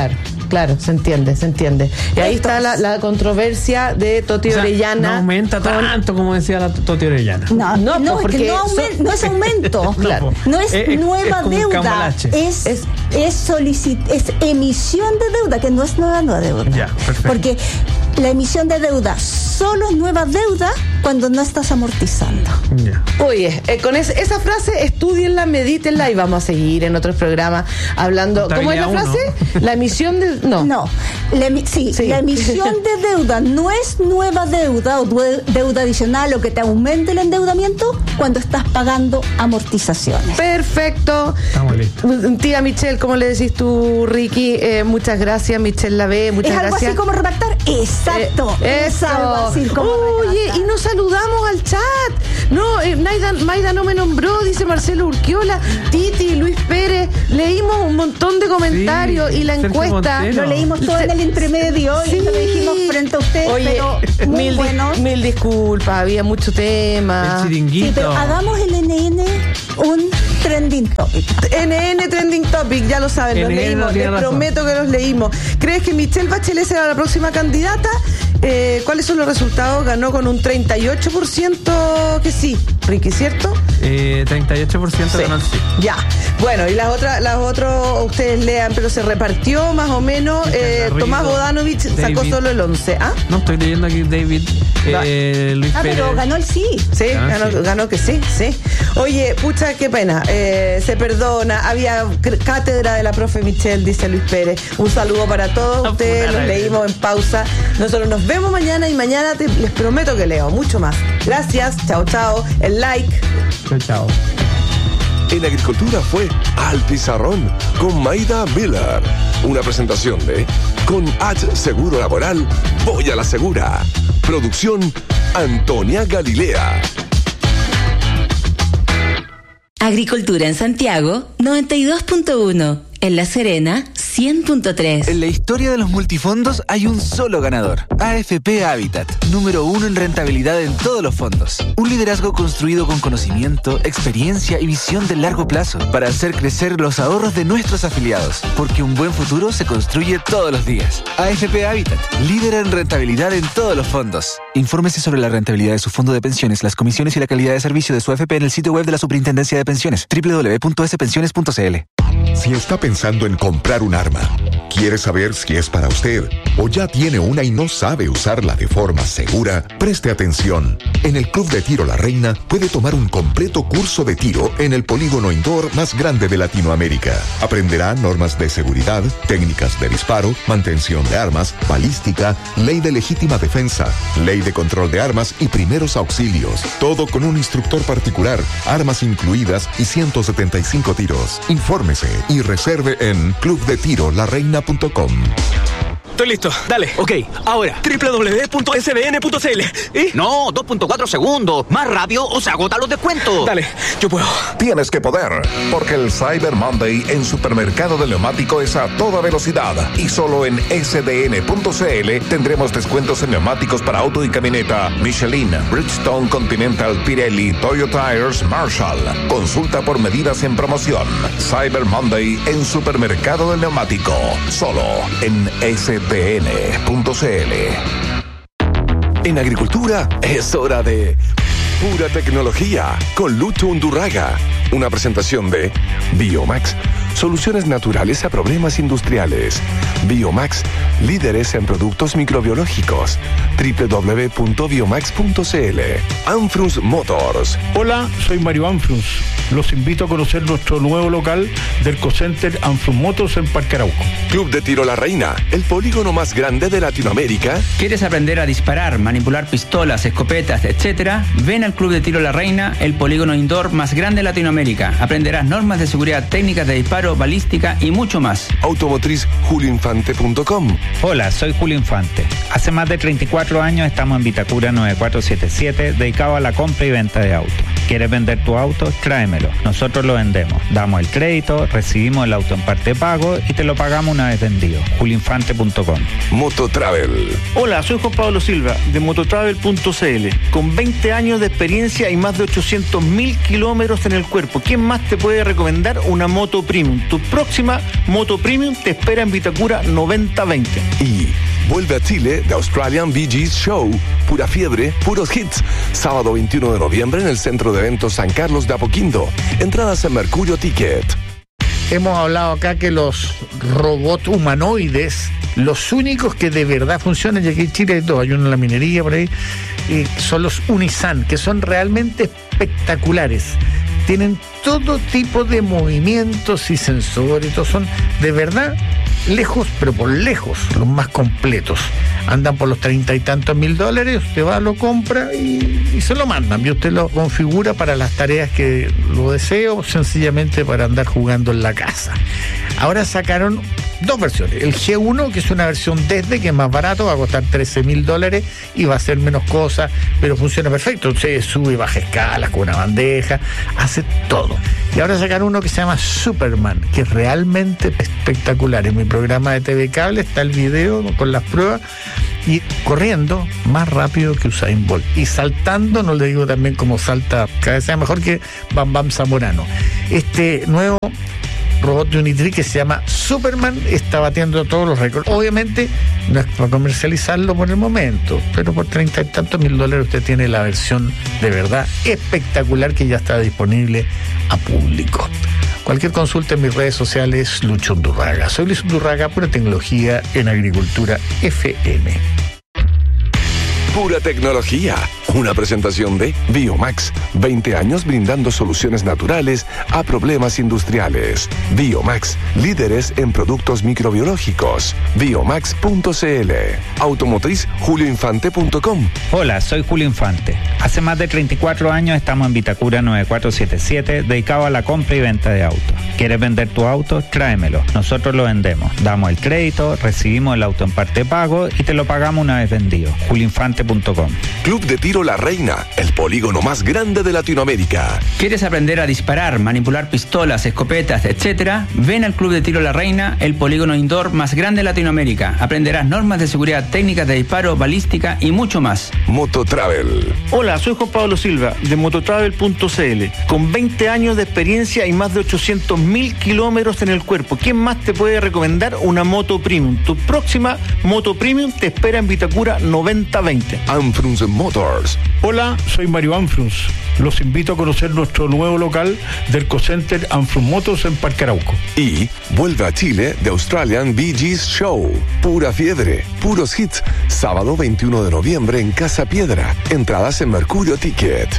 claro, se entiende, se entiende. Y ahí está la, la controversia de Toti O sea, Orellana. no aumenta tanto como decía la Toti Orellana. No, no, No, es porque que no, aumen- son- no es aumento. Claro. No es Es- es- nueva es como un deuda. cambalache. Es, es, solicit- es emisión de deuda, que no es nueva, nueva deuda. Ya, perfecto. Porque la emisión de deuda solo es nueva deuda cuando no estás amortizando. Ya. Oye, eh, con es- esa frase, estudienla, medítenla y vamos a seguir en otros programas hablando. ¿Cómo es la Contabilidad frase? La emisión de. No. No, la, emi- sí, Sí. la emisión de deuda no es nueva deuda o due- deuda adicional o que te aumente el endeudamiento cuando estás pagando amortizaciones. Perfecto. Estamos listos. Tía Michelle, ¿cómo le decís tú, Ricky? Eh, muchas gracias, Michelle Lavé, muchas ¿Es algo gracias. así como redactar? Exacto. Eh, es eso. algo así como Oye, redactar. y nos saludamos al chat. No, eh, Maida, Maida no me nombró, dice Marcelo Urquiola, Titi, Luis Pérez. Leímos un montón de comentarios Sí, y la Sergio encuesta. Montero. Lo leímos todo en el entremedio Sí. y lo dijimos frente a ustedes, Oye, pero muy mil, dis- buenos. mil disculpas, había mucho tema. El chiringuito. Sí, pero hagamos el N N un trending topic. N N Trending Topic, ya lo saben, los N N leímos, no tiene les razón. prometo que los leímos. ¿Crees que Michelle Bachelet será la próxima candidata? Eh, ¿Cuáles son los resultados? Ganó con un treinta y ocho por ciento que sí, Ricky, ¿cierto? Eh, treinta y ocho por ciento Sí. ganó el sí. Ya. Bueno, y las otras, las otros ustedes lean, pero se repartió más o menos. Eh, Garrido, Tomás Bodanovich sacó David. solo el once. ¿Ah? No, estoy leyendo aquí David, eh, Luis Ah, Pérez. pero ganó el sí. Sí, Ah, ganó, sí. ganó que sí, sí. Oye, pucha, qué pena. Eh, se perdona. Había cr- cátedra de la profe Michelle, dice Luis Pérez. Un saludo para todos No, ustedes. nada Los de leímos en pausa. Nosotros nos vemos mañana y mañana te- les prometo que leo mucho más. Gracias. Chao, chao. El like. Chao, chao. En Agricultura fue Al Pizarrón con Maida Miller. Una presentación de Con H Seguro Laboral, voy a la segura. Producción Antonia Galilea. Agricultura en Santiago, noventa y dos punto uno. En La Serena, cien punto tres. En la historia de los multifondos hay un solo ganador. A F P Habitat, número uno en rentabilidad en todos los fondos. Un liderazgo construido con conocimiento, experiencia y visión de largo plazo para hacer crecer los ahorros de nuestros afiliados. Porque un buen futuro se construye todos los días. A F P Habitat, líder en rentabilidad en todos los fondos. Infórmese sobre la rentabilidad de su fondo de pensiones, las comisiones y la calidad de servicio de su A F P en el sitio web de la Superintendencia de Pensiones, doble u doble u doble u punto s pensiones punto c l. Si está pensando en comprar un arma, quiere saber si es para usted o ya tiene una y no sabe usarla de forma segura, preste atención. En el Club de Tiro La Reina puede tomar un completo curso de tiro en el polígono indoor más grande de Latinoamérica. Aprenderá normas de seguridad, técnicas de disparo, mantención de armas, balística, ley de legítima defensa, ley de control de armas y primeros auxilios. Todo con un instructor particular, armas incluidas y ciento setenta y cinco tiros. Infórmese y reserve en club de tiro la reina punto com. Estoy listo, dale. Ok, ahora, doble u doble u doble u punto s b n punto c l. ¿Y? No, dos punto cuatro segundos. Más rápido o se agotan los descuentos. Dale, yo puedo. Tienes que poder, porque el Cyber Monday en Supermercado del Neumático es a toda velocidad. Y solo en s d n punto c l tendremos descuentos en neumáticos para auto y camioneta Michelin, Bridgestone, Continental, Pirelli, Toyota Tires, Marshall. Consulta por medidas en promoción. Cyber Monday en Supermercado del Neumático. Solo en s d n punto c l. En Agricultura es hora de Pura Tecnología con Lucho Undurraga. Una presentación de Biomax, soluciones naturales a problemas industriales. Biomax, líderes en productos microbiológicos. doble u doble u doble u punto biomax punto c l. Anfrus Motors. Hola, soy Mario Anfrus. Los invito a conocer nuestro nuevo local del Cocenter Anfrus Motors en Parque Arauco. Club de Tiro La Reina, el polígono más grande de Latinoamérica. ¿Quieres aprender a disparar, manipular pistolas, escopetas, etcétera? Ven al Club de Tiro La Reina, el polígono indoor más grande de Latinoamérica. Aprenderás normas de seguridad, técnicas de disparo, balística y mucho más. Automotriz julio infante punto com. Hola, soy Julio Infante. Hace más de treinta y cuatro años estamos en Vitacura nueve cuatro siete siete, dedicado a la compra y venta de autos. ¿Quieres vender tu auto? Tráemelo. Nosotros lo vendemos. Damos el crédito, recibimos el auto en parte de pago y te lo pagamos una vez vendido. julio infante punto com. Mototravel. Hola, soy Juan Pablo Silva de mototravel punto c l. Con veinte años de experiencia y más de ochocientos mil kilómetros en el cuerpo, ¿quién más te puede recomendar una moto premium? Tu próxima moto premium te espera en Vitacura noventa veinte. Y vuelve a Chile The Australian Bee Gees Show. Pura fiebre, puros hits. Sábado veintiuno de noviembre en el Centro de Eventos San Carlos de Apoquindo. Entradas en Mercurio Ticket. Hemos hablado acá que los robots humanoides, los únicos que de verdad funcionan, y aquí en Chile hay dos, hay uno en la minería por ahí, y son los Unisan, que son realmente espectaculares. Tienen todo tipo de movimientos y sensores, todos son de verdad lejos, pero por lejos, los más completos. Andan por los treinta y tantos mil dólares, usted va, lo compra y, y se lo mandan. Y usted lo configura para las tareas que lo desee o sencillamente para andar jugando en la casa. Ahora sacaron dos versiones. El G uno, que es una versión desde, que es más barato, va a costar trece mil dólares y va a hacer menos cosas, pero funciona perfecto. Usted sube y baja escalas con una bandeja, hace todo. Y ahora sacaron uno que se llama Superman, que es realmente espectacular. En mi programa de T V Cable está el video con las pruebas, y corriendo más rápido que Usain Bolt, y saltando, no le digo también como salta, cada vez sea mejor que Bam Bam Zamorano. Este nuevo robot de Unitree que se llama Superman está batiendo todos los récords. Obviamente no es para comercializarlo por el momento, pero por treinta y tantos mil dólares usted tiene la versión de verdad espectacular que ya está disponible a público. Cualquier consulta en mis redes sociales, Lucho Undurraga. Soy Luis Undurraga, pura tecnología en agricultura F M. Pura tecnología. Una presentación de Biomax. veinte años brindando soluciones naturales a problemas industriales. Biomax, líderes en productos microbiológicos. Biomax punto c l. Automotriz julio infante punto com. Hola, soy Julio Infante. Hace más de treinta y cuatro años estamos en Vitacura nueve cuatro siete siete, dedicado a la compra y venta de autos. ¿Quieres vender tu auto? Tráemelo. Nosotros lo vendemos. Damos el crédito, recibimos el auto en parte de pago y te lo pagamos una vez vendido. julio infante punto com. Club de Tiro La Reina, el polígono más grande de Latinoamérica. ¿Quieres aprender a disparar, manipular pistolas, escopetas, etcétera? Ven al Club de Tiro La Reina, el polígono indoor más grande de Latinoamérica. Aprenderás normas de seguridad, técnicas de disparo, balística y mucho más. Mototravel. Hola, soy Juan Pablo Silva de mototravel punto c l. Con veinte años de experiencia y más de ochocientos mil kilómetros en el cuerpo, ¿quién más te puede recomendar una moto premium? Tu próxima moto premium te espera en Vitacura noventa veinte. Anfrunz Motors. Hola, soy Mario Anfrunz. Los invito a conocer nuestro nuevo local del Ecocenter Anfrunz Motors en Parque Arauco. Y vuelve a Chile The Australian Bee Gees Show. Pura fiebre, puros hits. Sábado veintiuno de noviembre en Casa Piedra. Entradas en Mercurio Ticket.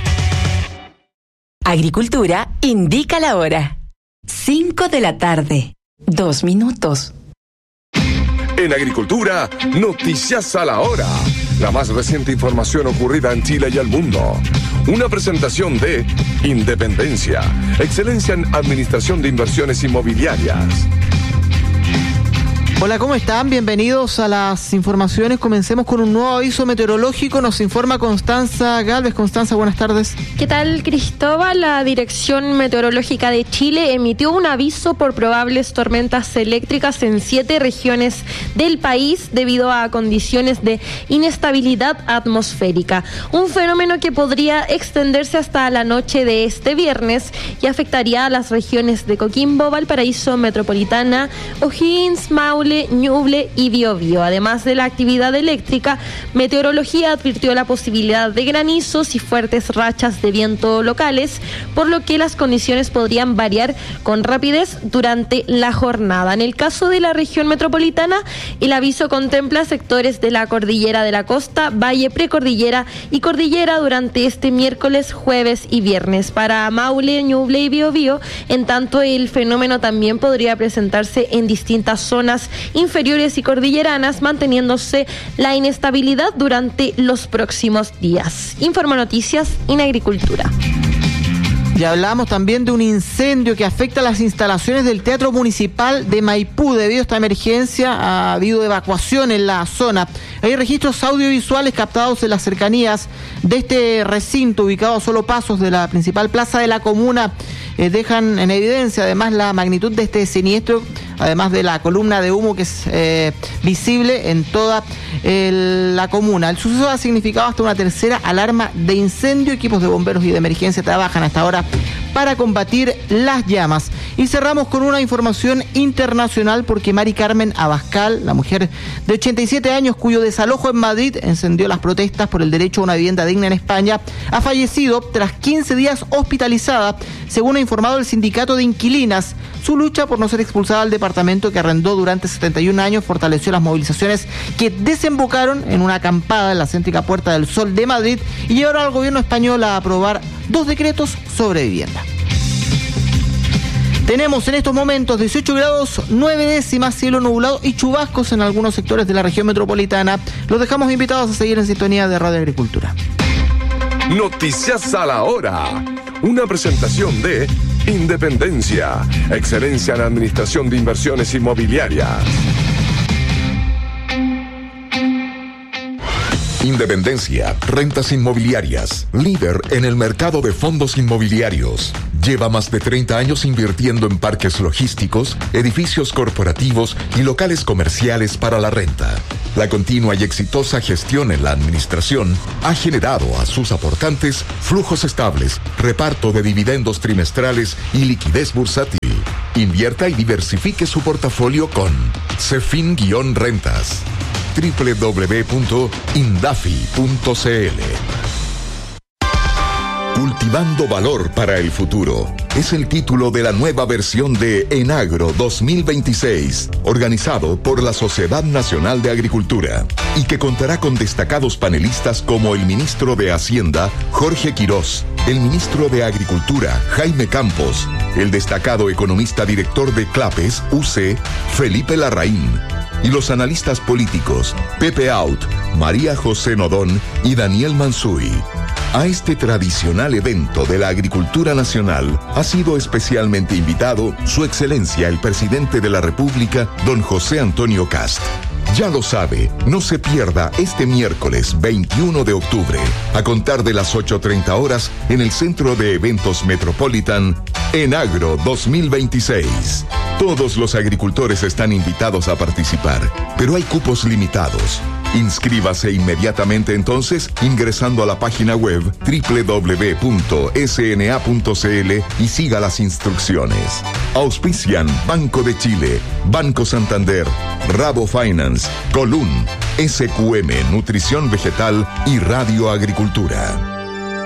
Agricultura indica la hora. cinco de la tarde. Dos minutos. En Agricultura, noticias a la hora. La más reciente información ocurrida en Chile y el mundo. Una presentación de Independencia, excelencia en administración de inversiones inmobiliarias. Hola, ¿cómo están? Bienvenidos a las informaciones. Comencemos con un nuevo aviso meteorológico. Nos informa Constanza Galvez. Constanza, buenas tardes. ¿Qué tal, Cristóbal? La Dirección Meteorológica de Chile emitió un aviso por probables tormentas eléctricas en siete regiones del país debido a condiciones de inestabilidad atmosférica. Un fenómeno que podría extenderse hasta la noche de este viernes y afectaría a las regiones de Coquimbo, Valparaíso, Metropolitana, O'Higgins, Maule, Ñuble y Biobío. Además de la actividad eléctrica, Meteorología advirtió la posibilidad de granizos y fuertes rachas de viento locales, por lo que las condiciones podrían variar con rapidez durante la jornada. En el caso de la región metropolitana, el aviso contempla sectores de la cordillera de la costa, valle precordillera y cordillera durante este miércoles, jueves y viernes. Para Maule, Ñuble y Biobío, en tanto, el fenómeno también podría presentarse en distintas zonas inferiores y cordilleranas, manteniéndose la inestabilidad durante los próximos días. Informa Noticias en Agricultura. Y hablamos también de un incendio que afecta las instalaciones del Teatro Municipal de Maipú. Debido a esta emergencia ha habido evacuación en la zona. Hay registros audiovisuales captados en las cercanías de este recinto, ubicado a solo pasos de la principal plaza de la comuna. Eh, dejan en evidencia además la magnitud de este siniestro, además de la columna de humo que es eh, visible en toda el, la comuna. El suceso ha significado hasta una tercera alarma de incendio. Equipos de bomberos y de emergencia trabajan hasta ahora para combatir las llamas. Y cerramos con una información internacional porque Mari Carmen Abascal, la mujer de ochenta y siete años cuyo desalojo en Madrid encendió las protestas por el derecho a una vivienda digna en España, ha fallecido tras quince días hospitalizada, según ha informado el sindicato de inquilinas. Su lucha por no ser expulsada del departamento que arrendó durante setenta y un años fortaleció las movilizaciones que desembocaron en una acampada en la céntrica Puerta del Sol de Madrid y llevaron al gobierno español a aprobar dos decretos sobre vivienda. Tenemos en estos momentos dieciocho grados, nueve décimas, cielo nublado y chubascos en algunos sectores de la región metropolitana. Los dejamos invitados a seguir en sintonía de Radio Agricultura. Noticias a la hora. Una presentación de Independencia, excelencia en administración de inversiones inmobiliarias. Independencia, rentas inmobiliarias, líder en el mercado de fondos inmobiliarios. Lleva más de treinta años invirtiendo en parques logísticos, edificios corporativos y locales comerciales para la renta. La continua y exitosa gestión en la administración ha generado a sus aportantes flujos estables, reparto de dividendos trimestrales y liquidez bursátil. Invierta y diversifique su portafolio con Cefin-Rentas. doble u doble u doble u punto indafi punto c l. Cultivando valor para el futuro es el título de la nueva versión de Enagro dos mil veintiséis, organizado por la Sociedad Nacional de Agricultura, y que contará con destacados panelistas como el ministro de Hacienda, Jorge Quirós, el ministro de Agricultura, Jaime Campos, el destacado economista director de Clapes, U C, Felipe Larraín, y los analistas políticos, Pepe Out, María José Nodón y Daniel Mansuy. A este tradicional evento de la agricultura nacional ha sido especialmente invitado Su Excelencia el Presidente de la República, don José Antonio Cast. Ya lo sabe, no se pierda este miércoles veintiuno de octubre, a contar de las ocho treinta horas, en el Centro de Eventos Metropolitan, Enagro dos mil veintiséis. Todos los agricultores están invitados a participar, pero hay cupos limitados. Inscríbase inmediatamente entonces ingresando a la página web doble u doble u doble u punto s n a punto c l y siga las instrucciones. Auspician Banco de Chile, Banco Santander, Rabo Finance, Colún, S Q M Nutrición Vegetal y Radio Agricultura.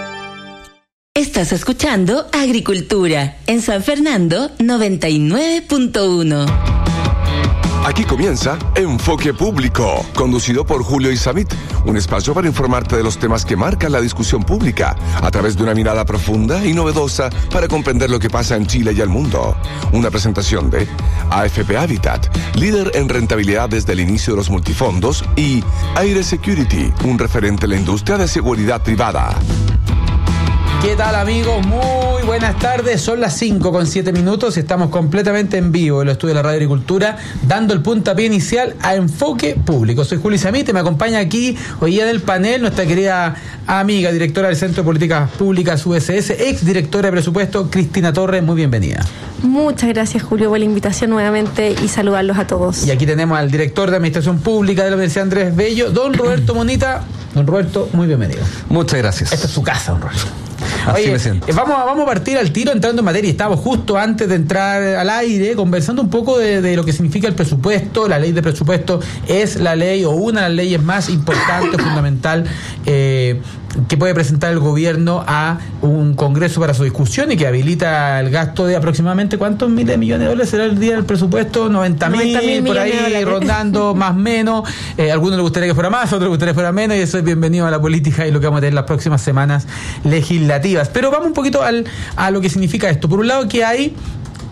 Estás escuchando Agricultura en San Fernando noventa y nueve punto uno. Aquí comienza Enfoque Público, conducido por Julio Isamit, un espacio para informarte de los temas que marcan la discusión pública, a través de una mirada profunda y novedosa para comprender lo que pasa en Chile y el mundo. Una presentación de A F P Habitat, líder en rentabilidad desde el inicio de los multifondos, y Aire Security, un referente en la industria de seguridad privada. ¿Qué tal, amigos? Muy buenas tardes. Son las cinco con siete minutos y estamos completamente en vivo en el estudio de la Radio Agricultura, dando el puntapié inicial a Enfoque Público. Soy Julio Isamite, me acompaña aquí hoy día del panel nuestra querida amiga, directora del Centro de Políticas Públicas U S S, ex directora de presupuesto, Cristina Torres. Muy bienvenida. Muchas gracias, Julio, por la invitación nuevamente y saludarlos a todos. Y aquí tenemos al director de Administración Pública de la Universidad Andrés Bello, don Roberto Monita. Don Roberto, muy bienvenido. Muchas gracias. Esta es su casa, don Roberto. Así Oye, me siento. Vamos a, vamos a partir al tiro entrando en materia. Estábamos justo antes de entrar al aire conversando un poco de, de lo que significa el presupuesto. La ley de presupuesto es la ley o una de las leyes más importantes, fundamental, eh, que puede presentar el gobierno a un congreso para su discusión y que habilita el gasto de aproximadamente ¿cuántos miles de millones de dólares será el día del presupuesto? noventa mil por ahí rondando, más o menos. Eh, a algunos les gustaría que fuera más, a otros les gustaría que fuera menos, y eso es bienvenido a la política y lo que vamos a tener las próximas semanas legislativas. Pero vamos un poquito al, a lo que significa esto. Por un lado, que hay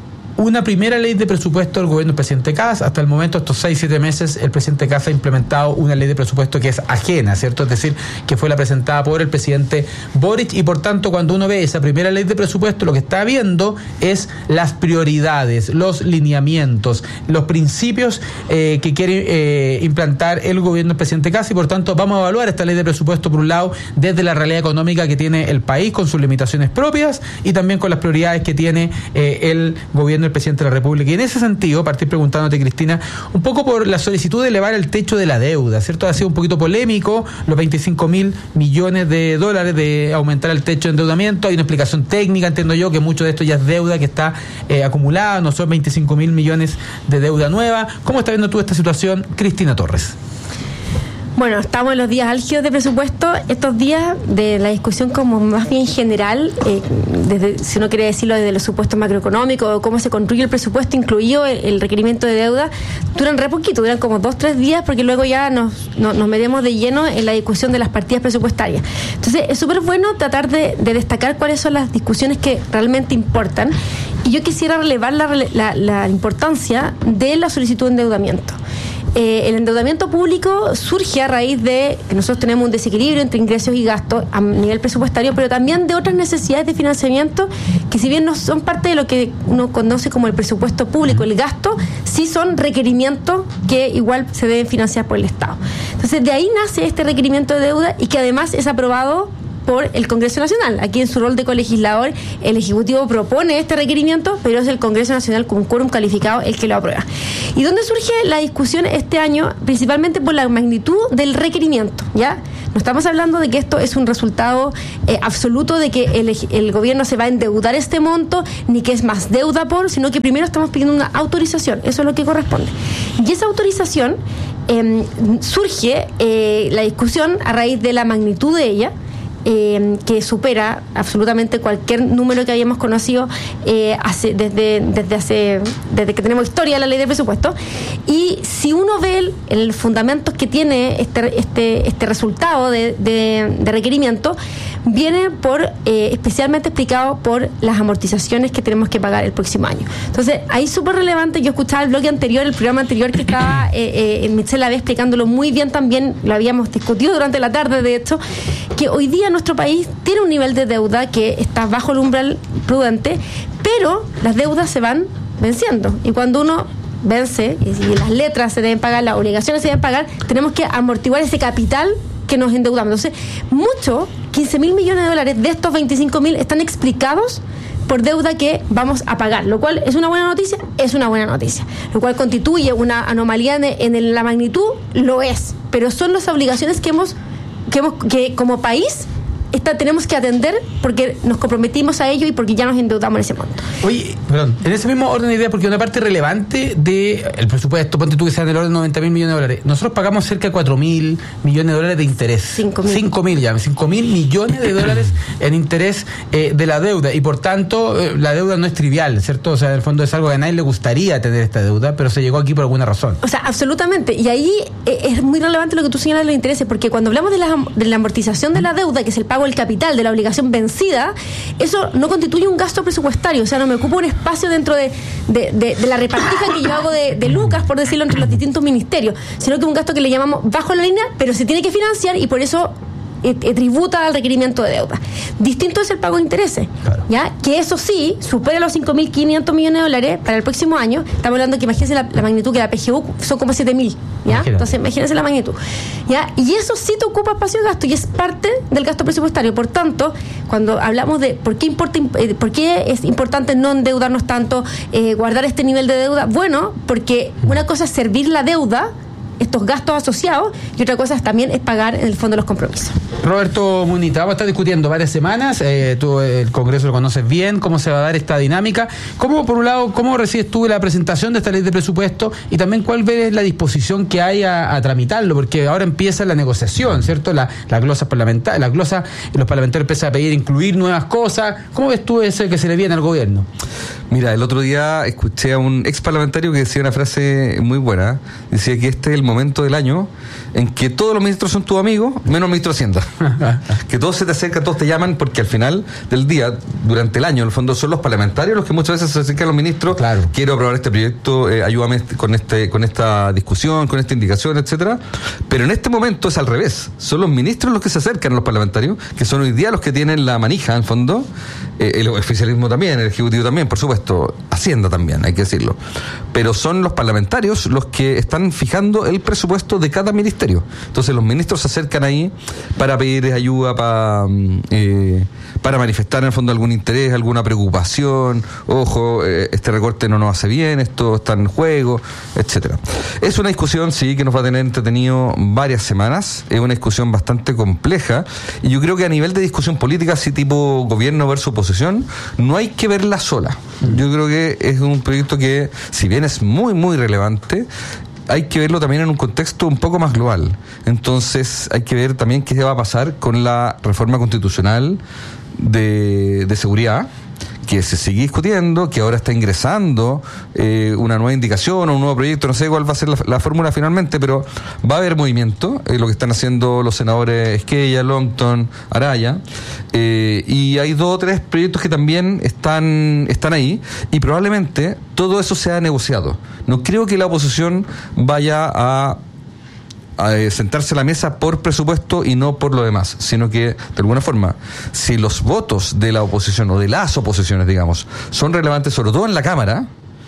una primera ley de presupuesto del gobierno del presidente Kast. Hasta el momento, estos seis, siete meses, el presidente Kast ha implementado una ley de presupuesto que es ajena, ¿cierto? Es decir, que fue la presentada por el presidente Boric, y por tanto, cuando uno ve esa primera ley de presupuesto, lo que está viendo es las prioridades, los lineamientos, los principios eh, que quiere eh, implantar el gobierno del presidente Kast, y por tanto vamos a evaluar esta ley de presupuesto, por un lado, desde la realidad económica que tiene el país, con sus limitaciones propias, y también con las prioridades que tiene eh, el gobierno del presidente de la República. Y en ese sentido, partir preguntándote, Cristina, un poco por la solicitud de elevar el techo de la deuda, ¿cierto? Ha sido un poquito polémico, los veinticinco mil millones de dólares de aumentar el techo de endeudamiento. Hay una explicación técnica, entiendo yo, que mucho de esto ya es deuda que está eh, acumulada, no son veinticinco mil millones de deuda nueva. ¿Cómo estás viendo tú esta situación, Cristina Torres? Bueno, estamos en los días álgidos de presupuesto, estos días de la discusión como más bien general, eh, desde, si uno quiere decirlo desde los supuestos macroeconómicos, o cómo se construye el presupuesto, incluido el, el requerimiento de deuda, duran re poquito, duran como dos, tres días, porque luego ya nos, no, nos metemos de lleno en la discusión de las partidas presupuestarias. Entonces, es súper bueno tratar de, de destacar cuáles son las discusiones que realmente importan, y yo quisiera relevar la, la, la importancia de la solicitud de endeudamiento. Eh, el endeudamiento público surge a raíz de que nosotros tenemos un desequilibrio entre ingresos y gastos a nivel presupuestario, pero también de otras necesidades de financiamiento que, si bien no son parte de lo que uno conoce como el presupuesto público, el gasto, sí son requerimientos que igual se deben financiar por el Estado. Entonces, de ahí nace este requerimiento de deuda, y que además es aprobado por el Congreso Nacional. Aquí, en su rol de colegislador, el Ejecutivo propone este requerimiento, pero es el Congreso Nacional con quórum calificado el que lo aprueba. ¿Y dónde surge la discusión este año? Principalmente por la magnitud del requerimiento, ¿ya? No estamos hablando de que esto es un resultado eh, absoluto de que el, el gobierno se va a endeudar este monto, ni que es más deuda por, sino que primero estamos pidiendo una autorización. Eso es lo que corresponde. Y esa autorización eh, surge eh, la discusión a raíz de la magnitud de ella, Eh, que supera absolutamente cualquier número que hayamos conocido eh, hace, desde, desde hace desde que tenemos historia de la ley de presupuesto. Y si uno ve el, el fundamento que tiene este este este resultado de, de, de requerimiento, viene por eh, especialmente explicado por las amortizaciones que tenemos que pagar el próximo año. Entonces, ahí súper relevante. Yo escuchaba el bloque anterior, el programa anterior, que estaba eh, eh, Michelle Lavé explicándolo muy bien también, lo habíamos discutido durante la tarde, de hecho, que hoy día nuestro país tiene un nivel de deuda que está bajo el umbral prudente, pero las deudas se van venciendo, y cuando uno vence y, y las letras se deben pagar, las obligaciones se deben pagar, tenemos que amortiguar ese capital que nos endeudamos. Entonces, mucho, quince mil millones de dólares de estos veinticinco mil están explicados por deuda que vamos a pagar, lo cual es una buena noticia, es una buena noticia, lo cual constituye una anomalía en, en la magnitud, lo es, pero son las obligaciones que hemos que, hemos, que como país esta, tenemos que atender, porque nos comprometimos a ello y porque ya nos endeudamos en ese monto. Oye, perdón, en ese mismo orden de ideas, porque una parte relevante del presupuesto, ponte tú que sea del orden de noventa mil millones de dólares, nosotros pagamos cerca de cuatro mil millones de dólares de interés. cinco mil ya, cinco mil millones de dólares en interés eh, de la deuda, y por tanto eh, la deuda no es trivial, ¿cierto? O sea, en el fondo es algo que a nadie le gustaría tener esta deuda, pero se llegó aquí por alguna razón. O sea, absolutamente, y ahí eh, es muy relevante lo que tú señalas de los intereses, porque cuando hablamos de la, de la amortización de la deuda, que es el pago del capital de la obligación vencida, eso no constituye un gasto presupuestario, o sea, no me ocupa un espacio dentro de, de, de, de la repartija que yo hago de, de lucas, por decirlo, entre los distintos ministerios, sino que es un gasto que le llamamos bajo la línea, pero se tiene que financiar, y por eso eh, eh, tributa al requerimiento de deuda. Distinto es el pago de intereses, claro, ¿ya? Que eso sí supera los cinco mil quinientos millones de dólares para el próximo año. Estamos hablando que, imagínense la, la magnitud, que la P G U son como siete mil, ¿ya? Imagínate. Entonces, imagínense la magnitud, ¿ya? Y eso sí te ocupa espacio de gasto, y es parte del gasto presupuestario. Por tanto, cuando hablamos de por qué, importa, eh, por qué es importante no endeudarnos tanto, eh, guardar este nivel de deuda, bueno, porque una cosa es servir la deuda, estos gastos asociados, y otra cosa es, también es pagar en el fondo los compromisos. Roberto Munita, vamos a estar discutiendo varias semanas, eh, tú el Congreso lo conoces bien, cómo se va a dar esta dinámica. ¿Cómo, por un lado, cómo recibes tú la presentación de esta ley de presupuesto, y también cuál ves la disposición que hay a, a tramitarlo? Porque ahora empieza la negociación, ¿cierto? La, la glosa parlamentaria, la glosa, y los parlamentarios empiezan a pedir incluir nuevas cosas. ¿Cómo ves tú eso que se le viene al gobierno? Mira, el otro día escuché a un ex parlamentario que decía una frase muy buena, decía que este es el momento momento del año en que todos los ministros son tus amigos, menos el ministro de Hacienda. Que todos se te acercan, todos te llaman, porque al final del día, durante el año, en el fondo son los parlamentarios los que muchas veces se acercan a los ministros. Claro. Quiero aprobar este proyecto, eh, ayúdame con este con esta discusión, con esta indicación, etcétera. Pero en este momento es al revés. Son los ministros los que se acercan a los parlamentarios, que son hoy día los que tienen la manija, en el fondo. Eh, el oficialismo también, el ejecutivo también, por supuesto. Hacienda también, hay que decirlo. Pero son los parlamentarios los que están fijando el presupuesto de cada ministerio. Entonces los ministros se acercan ahí para pedir ayuda, para, eh, para manifestar en el fondo algún interés, alguna preocupación. Ojo, eh, este recorte no nos hace bien, esto está en juego, etcétera. Es una discusión, sí, que nos va a tener entretenido varias semanas. Es una discusión bastante compleja, y yo creo que a nivel de discusión política, así tipo gobierno versus oposición, no hay que verla sola. Yo creo que es un proyecto que, si bien es muy, muy relevante, hay que verlo también en un contexto un poco más global. Entonces hay que ver también qué va a pasar con la reforma constitucional de, de seguridad, que se sigue discutiendo, que ahora está ingresando eh, una nueva indicación o un nuevo proyecto. No sé cuál va a ser la, la fórmula finalmente, pero va a haber movimiento, eh, lo que están haciendo los senadores Esquella, Longton, Araya, eh, y hay dos o tres proyectos que también están, están ahí, y probablemente todo eso sea negociado. No creo que la oposición vaya a a sentarse a la mesa por presupuesto y no por lo demás, sino que, de alguna forma, si los votos de la oposición o de las oposiciones, digamos, son relevantes, sobre todo en la Cámara,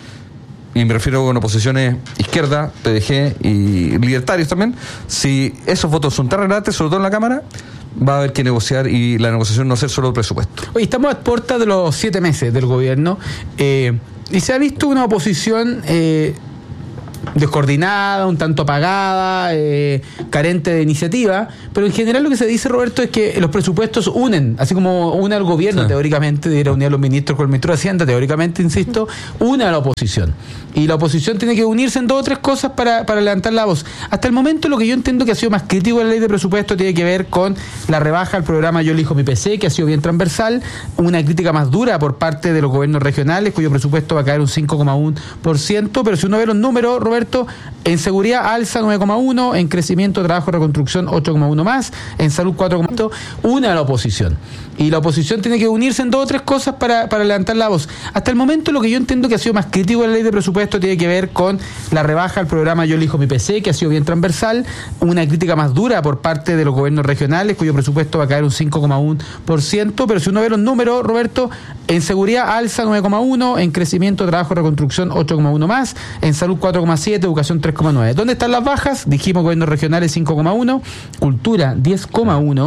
y me refiero con oposiciones izquierda, P D G y libertarios también, si esos votos son tan relevantes, sobre todo en la Cámara, va a haber que negociar, y la negociación no ser solo presupuesto. Oye, estamos a puerta de los siete meses del gobierno, eh, y se ha visto una oposición eh, descoordinada, un tanto apagada, eh, carente de iniciativa, pero en general lo que se dice, Roberto, es que los presupuestos unen, así como une al gobierno, sí, teóricamente, debería unir a los ministros con el ministro de Hacienda, teóricamente, insisto, une a la oposición. Y la oposición tiene que unirse en dos o tres cosas para, para levantar la voz. Hasta el momento, lo que yo entiendo que ha sido más crítico en la ley de presupuesto tiene que ver con la rebaja al programa Yo Elijo Mi P C, que ha sido bien transversal, una crítica más dura por parte de los gobiernos regionales, cuyo presupuesto va a caer un cinco coma uno por ciento, pero si uno ve los números, Roberto, en seguridad alza nueve coma uno, en crecimiento, trabajo, reconstrucción ocho coma uno más, en salud cuatro coma uno, una a la oposición. Y la oposición tiene que unirse en dos o tres cosas para, para levantar la voz. Hasta el momento, lo que yo entiendo que ha sido más crítico en la ley de presupuesto tiene que ver con la rebaja al programa Yo Elijo Mi P C, que ha sido bien transversal, una crítica más dura por parte de los gobiernos regionales, cuyo presupuesto va a caer un cinco coma uno por ciento, pero si uno ve los números, Roberto, en seguridad alza nueve coma uno, en crecimiento, trabajo, reconstrucción ocho coma uno más, en salud cuatro coma siete, educación tres coma nueve. ¿Dónde están las bajas? Dijimos gobiernos regionales cinco coma uno, cultura diez coma uno,